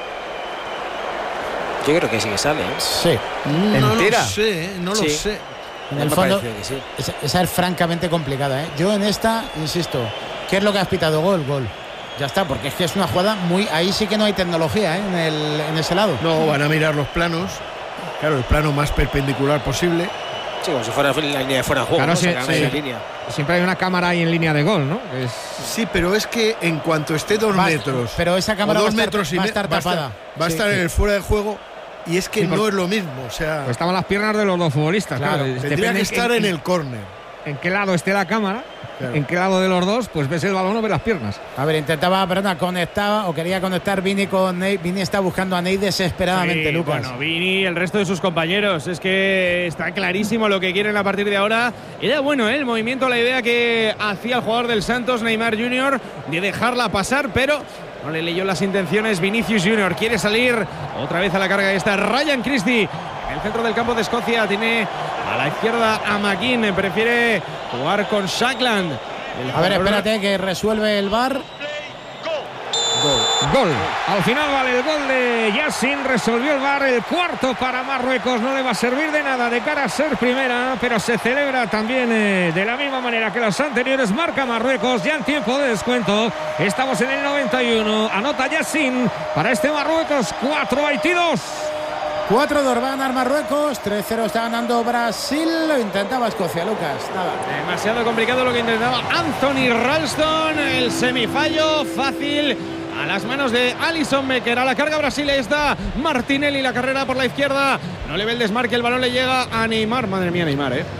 S7: Yo creo que sí que sale. ¿eh?
S3: Sí.
S2: No
S7: ¿Entera?
S2: lo sé, ¿eh? no
S7: Sí.
S2: lo sé.
S3: En
S7: Ya
S3: el
S7: me
S3: fondo,
S7: pareció que sí.
S3: esa, esa es francamente complicada, ¿eh? Yo en esta, insisto, ¿qué es lo que has pitado? Gol, gol. Ya está, porque es que es una jugada muy... Ahí sí que no hay tecnología, ¿eh? en, el, en ese lado.
S2: No, van a mirar los planos. Claro, el plano más perpendicular posible.
S7: Sí, como si fuera la línea de fuera de juego.
S5: Claro,
S7: ¿no?
S5: sí,
S7: Sacan
S5: sí.
S7: ahí la línea.
S5: Siempre hay una cámara ahí en línea de gol, ¿no? Es...
S2: Sí, pero es que en cuanto esté dos
S3: Va-
S2: metros,
S3: pero esa cámara
S2: o
S3: va a
S2: dos
S3: estar-
S2: metros y
S3: va a
S2: me-
S3: estar
S2: va a estar-
S3: tapada.
S2: va a
S3: Sí,
S2: estar
S3: sí.
S2: en el fuera de juego y es que
S5: Sí,
S2: no
S5: porque-
S2: es lo mismo. O sea,
S5: Pues estaban las piernas de los dos futbolistas,
S3: Claro,
S5: claro.
S2: tendría
S5: Depende
S2: que estar en el córner.
S5: en qué lado esté la cámara,
S2: Claro.
S5: en qué lado de los dos, pues ves el balón o ves las piernas.
S3: A ver, intentaba, perdona, conectaba o quería conectar Vini con Ney. Vini está buscando a Ney desesperadamente,
S6: Sí,
S3: Lucas.
S6: Bueno, Vini y el resto de sus compañeros. Es que está clarísimo lo que quieren a partir de ahora. Era bueno, ¿eh? El movimiento, la idea que hacía el jugador del Santos, Neymar junior, de dejarla pasar, pero no le leyó las intenciones. Vinicius junior quiere salir otra vez a la carga. Está Ryan Christie en el centro del campo de Escocia. Tiene a la izquierda a McKean. Prefiere jugar con Shackland. El
S3: A ver,
S6: jugador-
S3: espérate que resuelve el V A R.
S5: Gol. Al final vale el gol de Yassin. Resolvió el V A R. El cuarto para Marruecos. No le va a servir de nada de cara a ser primera, pero se celebra también eh, de la misma manera que los anteriores. Marca Marruecos ya en tiempo de descuento. Estamos en el noventa y uno. Anota Yassin para este Marruecos. cuatro, Haití dos.
S3: cuatro dos va a ganar Marruecos. tres cero está ganando Brasil. Lo intentaba Escocia, Lucas. Nada.
S6: Demasiado complicado lo que intentaba Anthony Ralston. El semifallo fácil a las manos de Alisson Becker. A la carga Brasil está Martinelli. La carrera por la izquierda. No le ve el desmarque. El balón le llega a Neymar. Madre mía, Neymar, ¿eh?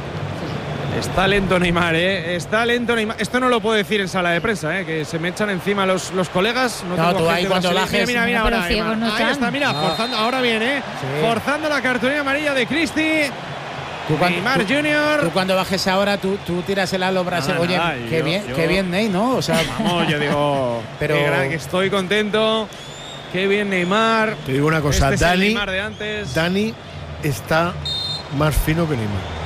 S6: Está lento Neymar, ¿eh? Está lento Neymar. Esto no lo puedo decir en sala de prensa, ¿eh? Que se me echan encima los, los colegas. No,
S3: No,
S6: tengo
S3: tú ahí
S6: gente
S3: cuando
S6: brasileña.
S3: bajes-
S6: Mira, mira,
S4: No,
S6: mira,
S4: pero
S6: ahora,
S4: ciegos
S6: Neymar.
S4: no
S6: Ahí
S4: están.
S6: está, mira,
S3: No.
S6: forzando. Ahora viene, ¿eh?
S3: Sí.
S6: Forzando la cartulina amarilla de Christie.
S3: Tú cuando,
S6: Neymar
S3: tú-
S6: junior.
S3: tú cuando bajes ahora, tú, tú tiras el halo Brasil.
S6: Nada,
S3: Oye,
S6: nada,
S3: qué
S6: yo-
S3: bien,
S6: yo-
S3: qué bien, Ney, ¿no? O sea,
S6: Vamos, yo digo,
S3: Pero-
S6: qué gran, que estoy contento. Qué bien Neymar.
S2: Te digo una cosa,
S6: Este es el
S2: Dani,
S6: Neymar de antes.
S2: Dani está más fino que Neymar.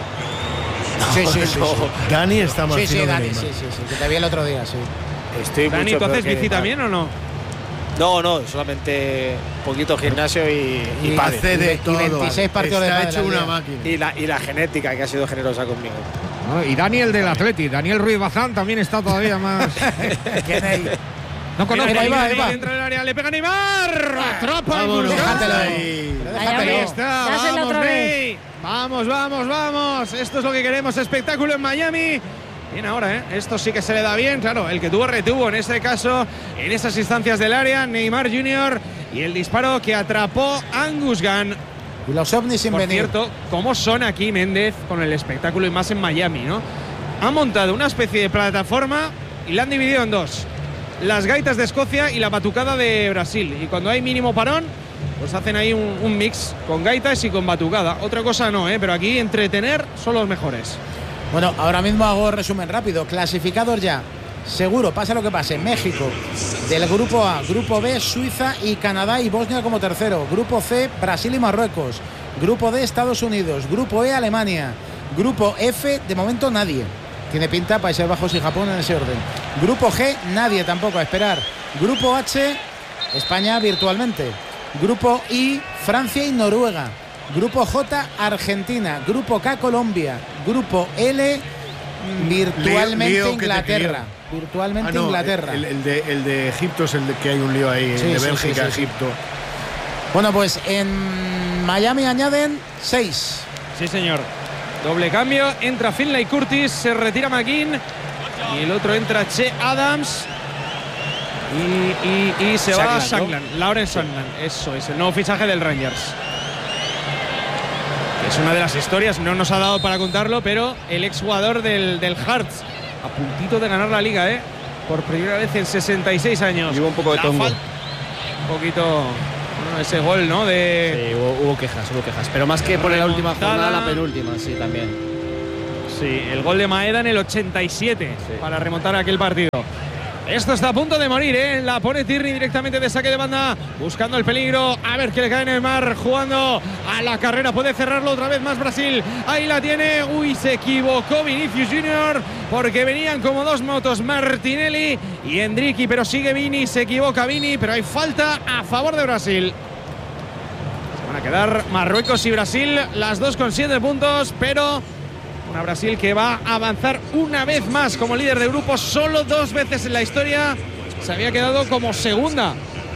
S3: sí, sí, sí, sí.
S2: Dani está más
S3: Sí, sí,
S2: fino que
S3: Dani,
S2: Neymar.
S3: sí, sí, sí, que te vi el otro día, sí.
S7: Estoy
S6: Dani,
S7: mucho
S6: ¿tú haces
S7: peor que
S6: bici
S7: Neymar.
S6: también o no?
S7: No, no, solamente un poquito gimnasio y, y,
S3: Y-
S7: pádel.
S2: Hace de
S3: y
S2: todo.
S3: veintiséis partidos de
S2: Está
S3: pádel
S2: hecho
S3: al
S2: una
S3: día.
S2: máquina.
S7: Y la, y la genética que ha sido generosa conmigo.
S5: ¿No? Y Daniel del Atleti. Daniel Ruiz Bazán también está todavía más.
S3: Que Ney.
S5: No conozco.
S6: Mira,
S3: ahí va, ahí
S6: Ney
S3: va.
S6: dentro del área, le pega Neymar. Atrapa el
S2: Vámonos.
S6: Guzmán.
S3: Déjatelo.
S2: Ahí.
S3: Pero
S4: Ahí
S3: déjatelo.
S6: Ahí
S4: Ahí
S6: está,
S4: Dáselo
S6: vamos,
S4: otra vez.
S6: Ney. Vamos, vamos, vamos. Esto es lo que queremos, espectáculo en Miami. Bien ahora, ¿eh? Esto sí que se le da bien. Claro, el que tuvo retuvo en este caso, en esas instancias del área, Neymar junior Y el disparo que atrapó Angus Gunn.
S3: Y los ovnis sin
S6: Por
S3: venir.
S6: cierto, ¿cómo son aquí Méndez con el espectáculo y más en Miami, ¿no? Han montado una especie de plataforma y la han dividido en dos. Las gaitas de Escocia y la batucada de Brasil. Y cuando hay mínimo parón, pues hacen ahí un, un mix con gaitas y con batucada. Otra cosa no, ¿eh? Pero aquí entretener son los mejores.
S3: Bueno, ahora mismo hago resumen rápido. Clasificados ya. Seguro, pase lo que pase. México del grupo A, grupo B, Suiza y Canadá y Bosnia como tercero. Grupo C, Brasil y Marruecos. Grupo D, Estados Unidos. Grupo E, Alemania. Grupo F, de momento nadie. Tiene pinta Países Bajos y Japón en ese orden. Grupo G, nadie tampoco, a esperar. Grupo H, España virtualmente. Grupo I, Francia y Noruega. Grupo J, Argentina. Grupo K, Colombia. Grupo L, virtualmente
S2: Lío- lío que te
S3: Inglaterra.
S2: quiero.
S3: Virtualmente
S2: Ah, no,
S3: Inglaterra.
S2: El, el de, el de Egipto es el de que hay un lío ahí,
S3: Sí,
S2: el de
S3: sí,
S2: Bélgica,
S3: sí, sí, sí.
S2: Egipto.
S3: Bueno, pues en Miami añaden seis.
S6: Sí, señor. Doble cambio. Entra Finlay Curtis, se retira McGinn y el otro entra Che Adams. Y, y, y se Shankland, va Shankland, ¿no? Lawrence Shankland. Eso es el nuevo fichaje del Rangers. Es una de las historias, no nos ha dado para contarlo, pero el exjugador del, del Hearts, a puntito de ganar la liga, ¿eh? Por primera vez en sesenta y seis años.
S1: Y hubo un poco de tongo.
S6: Un poquito, bueno, ese gol, ¿no? De...
S1: Sí, hubo, hubo quejas, hubo quejas. Pero más que por la última jornada, la penúltima, sí, también.
S6: Sí, el gol de Maeda en el ochenta y siete, sí, para remontar aquel partido. Esto está a punto de morir, ¿eh? La pone Tierney directamente de saque de banda, buscando el peligro. A ver qué le cae en el mar, jugando a la carrera. Puede cerrarlo otra vez más Brasil. Ahí la tiene. Uy, se equivocó Vinicius Junior, porque venían como dos motos Martinelli y Endricky, pero sigue Vini. Se equivoca Vini, pero hay falta a favor de Brasil. Se van a quedar Marruecos y Brasil, las dos con siete puntos, pero... una Brasil que va a avanzar una vez más como líder de grupo. Solo dos veces en la historia se había quedado como segunda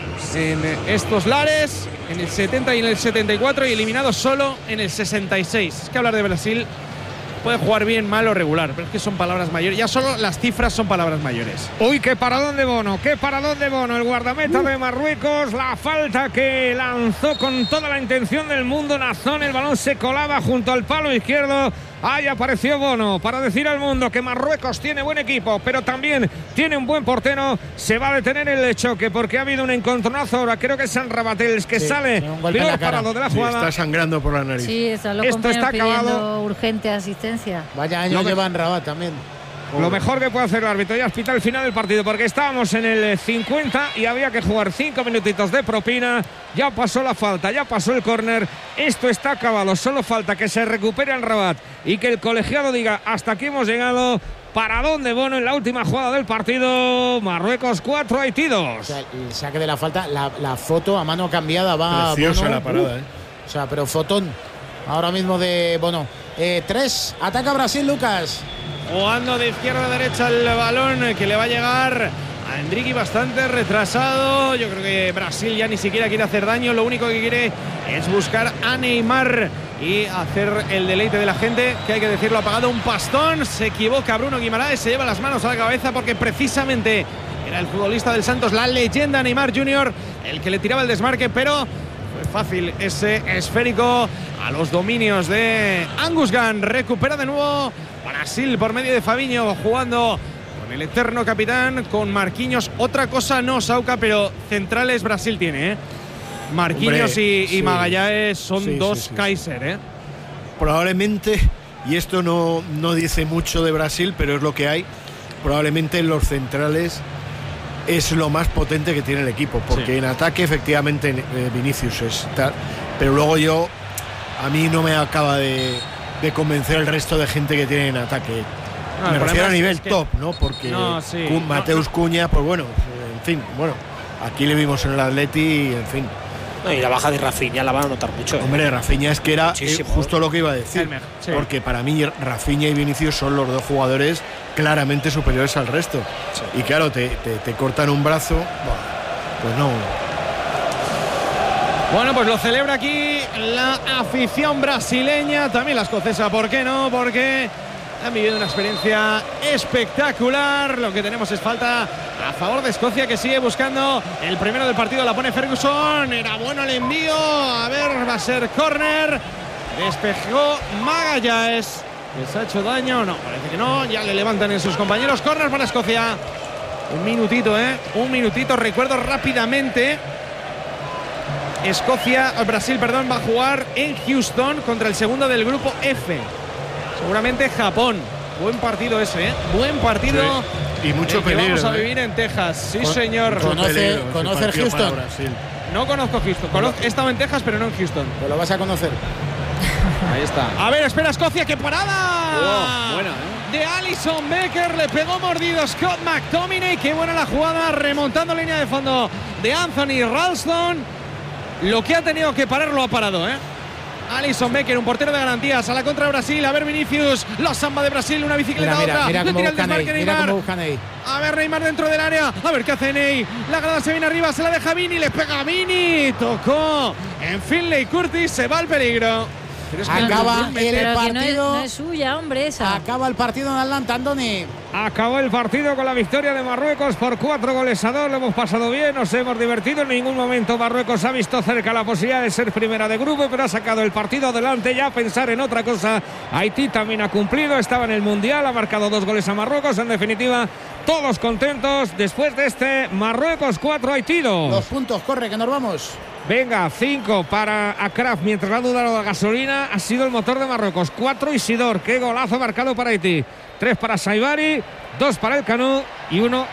S6: en estos lares, en el setenta y en el setenta y cuatro, y eliminado solo en el sesenta y seis. Es que hablar de Brasil puede jugar bien, mal o regular, pero es que son palabras mayores. Ya solo las cifras son palabras mayores.
S5: Uy, qué paradón de Bono, qué paradón de Bono, el guardameta uh. de Marruecos. La falta que lanzó con toda la intención del mundo Nazón. El balón se colaba junto al palo izquierdo. Ahí apareció Bono para decir al mundo que Marruecos tiene buen equipo, pero también tiene un buen portero. Se va a detener el choque porque ha habido un encontronazo ahora. Creo que es San Rabatel que sí, sale peor parado de la jugada.
S2: Sí, está sangrando por la nariz.
S4: Sí, eso, los
S5: Esto está acabado.
S4: Urgente asistencia.
S3: Vaya año lleva en Rabat también.
S5: Lo mejor que puede hacer el árbitro ya es pitar el final del partido, porque estábamos en el cincuenta y había que jugar cinco minutitos de propina. Ya pasó la falta, ya pasó el córner. Esto está acabado, solo falta que se recupere el Rabat y que el colegiado diga hasta aquí hemos llegado. Paradón de Bono en la última jugada del partido. Marruecos cuatro, Haití dos.
S3: O sea, el saque de la falta, la, la foto a mano cambiada va
S2: preciosa
S3: Bono.
S2: La parada,
S3: uh,
S2: ¿eh?
S3: O sea, pero fotón ahora mismo de Bono. Eh, tres, ataca Brasil, Lucas.
S6: Jugando de izquierda a derecha el balón que le va a llegar a Endricky bastante retrasado. Yo creo que Brasil ya ni siquiera quiere hacer daño. Lo único que quiere es buscar a Neymar y hacer el deleite de la gente, que hay que decirlo, ha pagado un pastón. Se equivoca Bruno Guimaraes, se lleva las manos a la cabeza porque precisamente era el futbolista del Santos, la leyenda Neymar junior, el que le tiraba el desmarque, pero fue fácil ese esférico a los dominios de Angus Gunn. Recupera de nuevo Brasil por medio de Fabinho, jugando con el eterno capitán, con Marquinhos. Otra cosa no, Sauca, pero centrales Brasil tiene, ¿eh? Marquinhos Hombre, y, sí. y Magallanes son sí, dos sí, sí, Kaiser, ¿eh?
S2: Probablemente, y esto no, no dice mucho de Brasil, pero es lo que hay, probablemente en los centrales es lo más potente que tiene el equipo, porque sí. en ataque efectivamente eh, Vinicius es tal, pero luego yo, a mí no me acaba de, de convencer el resto de gente que tiene en ataque. No, me refiero a nivel es que, top, ¿no? Porque
S6: no, sí,
S2: Mateus
S6: no, no.
S2: Cunha, pues bueno, en fin, bueno, aquí le vimos en el Atleti y en fin.
S7: No, y la baja de Rafinha la van a notar mucho. ¿eh?
S2: Hombre, Rafinha es que era eh, justo lo que iba a decir.
S6: Sí.
S2: Porque para mí Rafinha y Vinicius son los dos jugadores claramente superiores al resto. Sí. Y claro, te, te, te cortan un brazo, pues no.
S6: Bueno, pues lo celebra aquí la afición brasileña, también la escocesa, ¿por qué no? Porque han vivido una experiencia espectacular. Lo que tenemos es falta a favor de Escocia, que sigue buscando el primero del partido. La pone Ferguson. Era bueno el envío. A ver, va a ser córner. Despejó Magallanes. ¿Les ha hecho daño? No, parece que no. Ya le levantan en sus compañeros. Córner para Escocia. Un minutito, ¿eh? Un minutito. Recuerdo rápidamente. Escocia, Brasil, perdón, va a jugar en Houston contra el segundo del grupo F. Seguramente Japón. Buen partido ese, ¿eh? Buen partido.
S2: Sí. Y mucho peligro.
S6: Vamos a
S2: ¿eh?
S6: vivir en Texas. Sí, Con, señor.
S3: ¿Conoce, ¿conoce Houston?
S6: No conozco Houston. Conozco, he estado en Texas, pero no en Houston.
S3: Pues lo vas a conocer.
S6: Ahí está. A ver, espera, Escocia, ¡qué parada!
S1: Oh, buena, ¿eh?
S6: De Alison Becker, le pegó mordido Scott McTominay. Qué buena la jugada, remontando línea de fondo de Anthony Ralston. Lo que ha tenido que parar lo ha parado, ¿eh? Alisson Becker, un portero de garantías. A la contra Brasil. A ver Vinicius. Los samba de Brasil. Una bicicleta
S3: Mira,
S6: otra.
S3: mira, mira
S6: Le
S3: cómo
S6: tira el
S3: busca
S6: desmarque
S3: Ney, mira
S6: Neymar.
S3: cómo busca Ney.
S6: A ver Neymar dentro del área. A ver qué hace Ney. La grada se viene arriba. Se la deja Vini. Le pega a Vini. Tocó en Finlay Curtis. Se va al peligro. Pero es que
S3: Acaba
S6: no,
S3: el
S4: Pero que no es,
S3: partido.
S4: no es suya, hombre, esa.
S3: Acaba el partido en Atlanta, Andoni.
S5: Acabó el partido con la victoria de Marruecos por cuatro goles a dos. Lo hemos pasado bien, nos hemos divertido. En ningún momento Marruecos ha visto cerca la posibilidad de ser primera de grupo, pero ha sacado el partido adelante ya a pensar en otra cosa. Haití también ha cumplido, estaba en el Mundial, ha marcado dos goles a Marruecos. En definitiva, todos contentos después de este Marruecos cuatro, Haití dos.
S3: Los puntos, corre, que nos vamos.
S5: Venga, cinco para Akraf, mientras la duda de la gasolina ha sido el motor de Marruecos. Cuatro Isidor, qué golazo marcado para Haití. Tres para Saibari, dos para el Canú y uno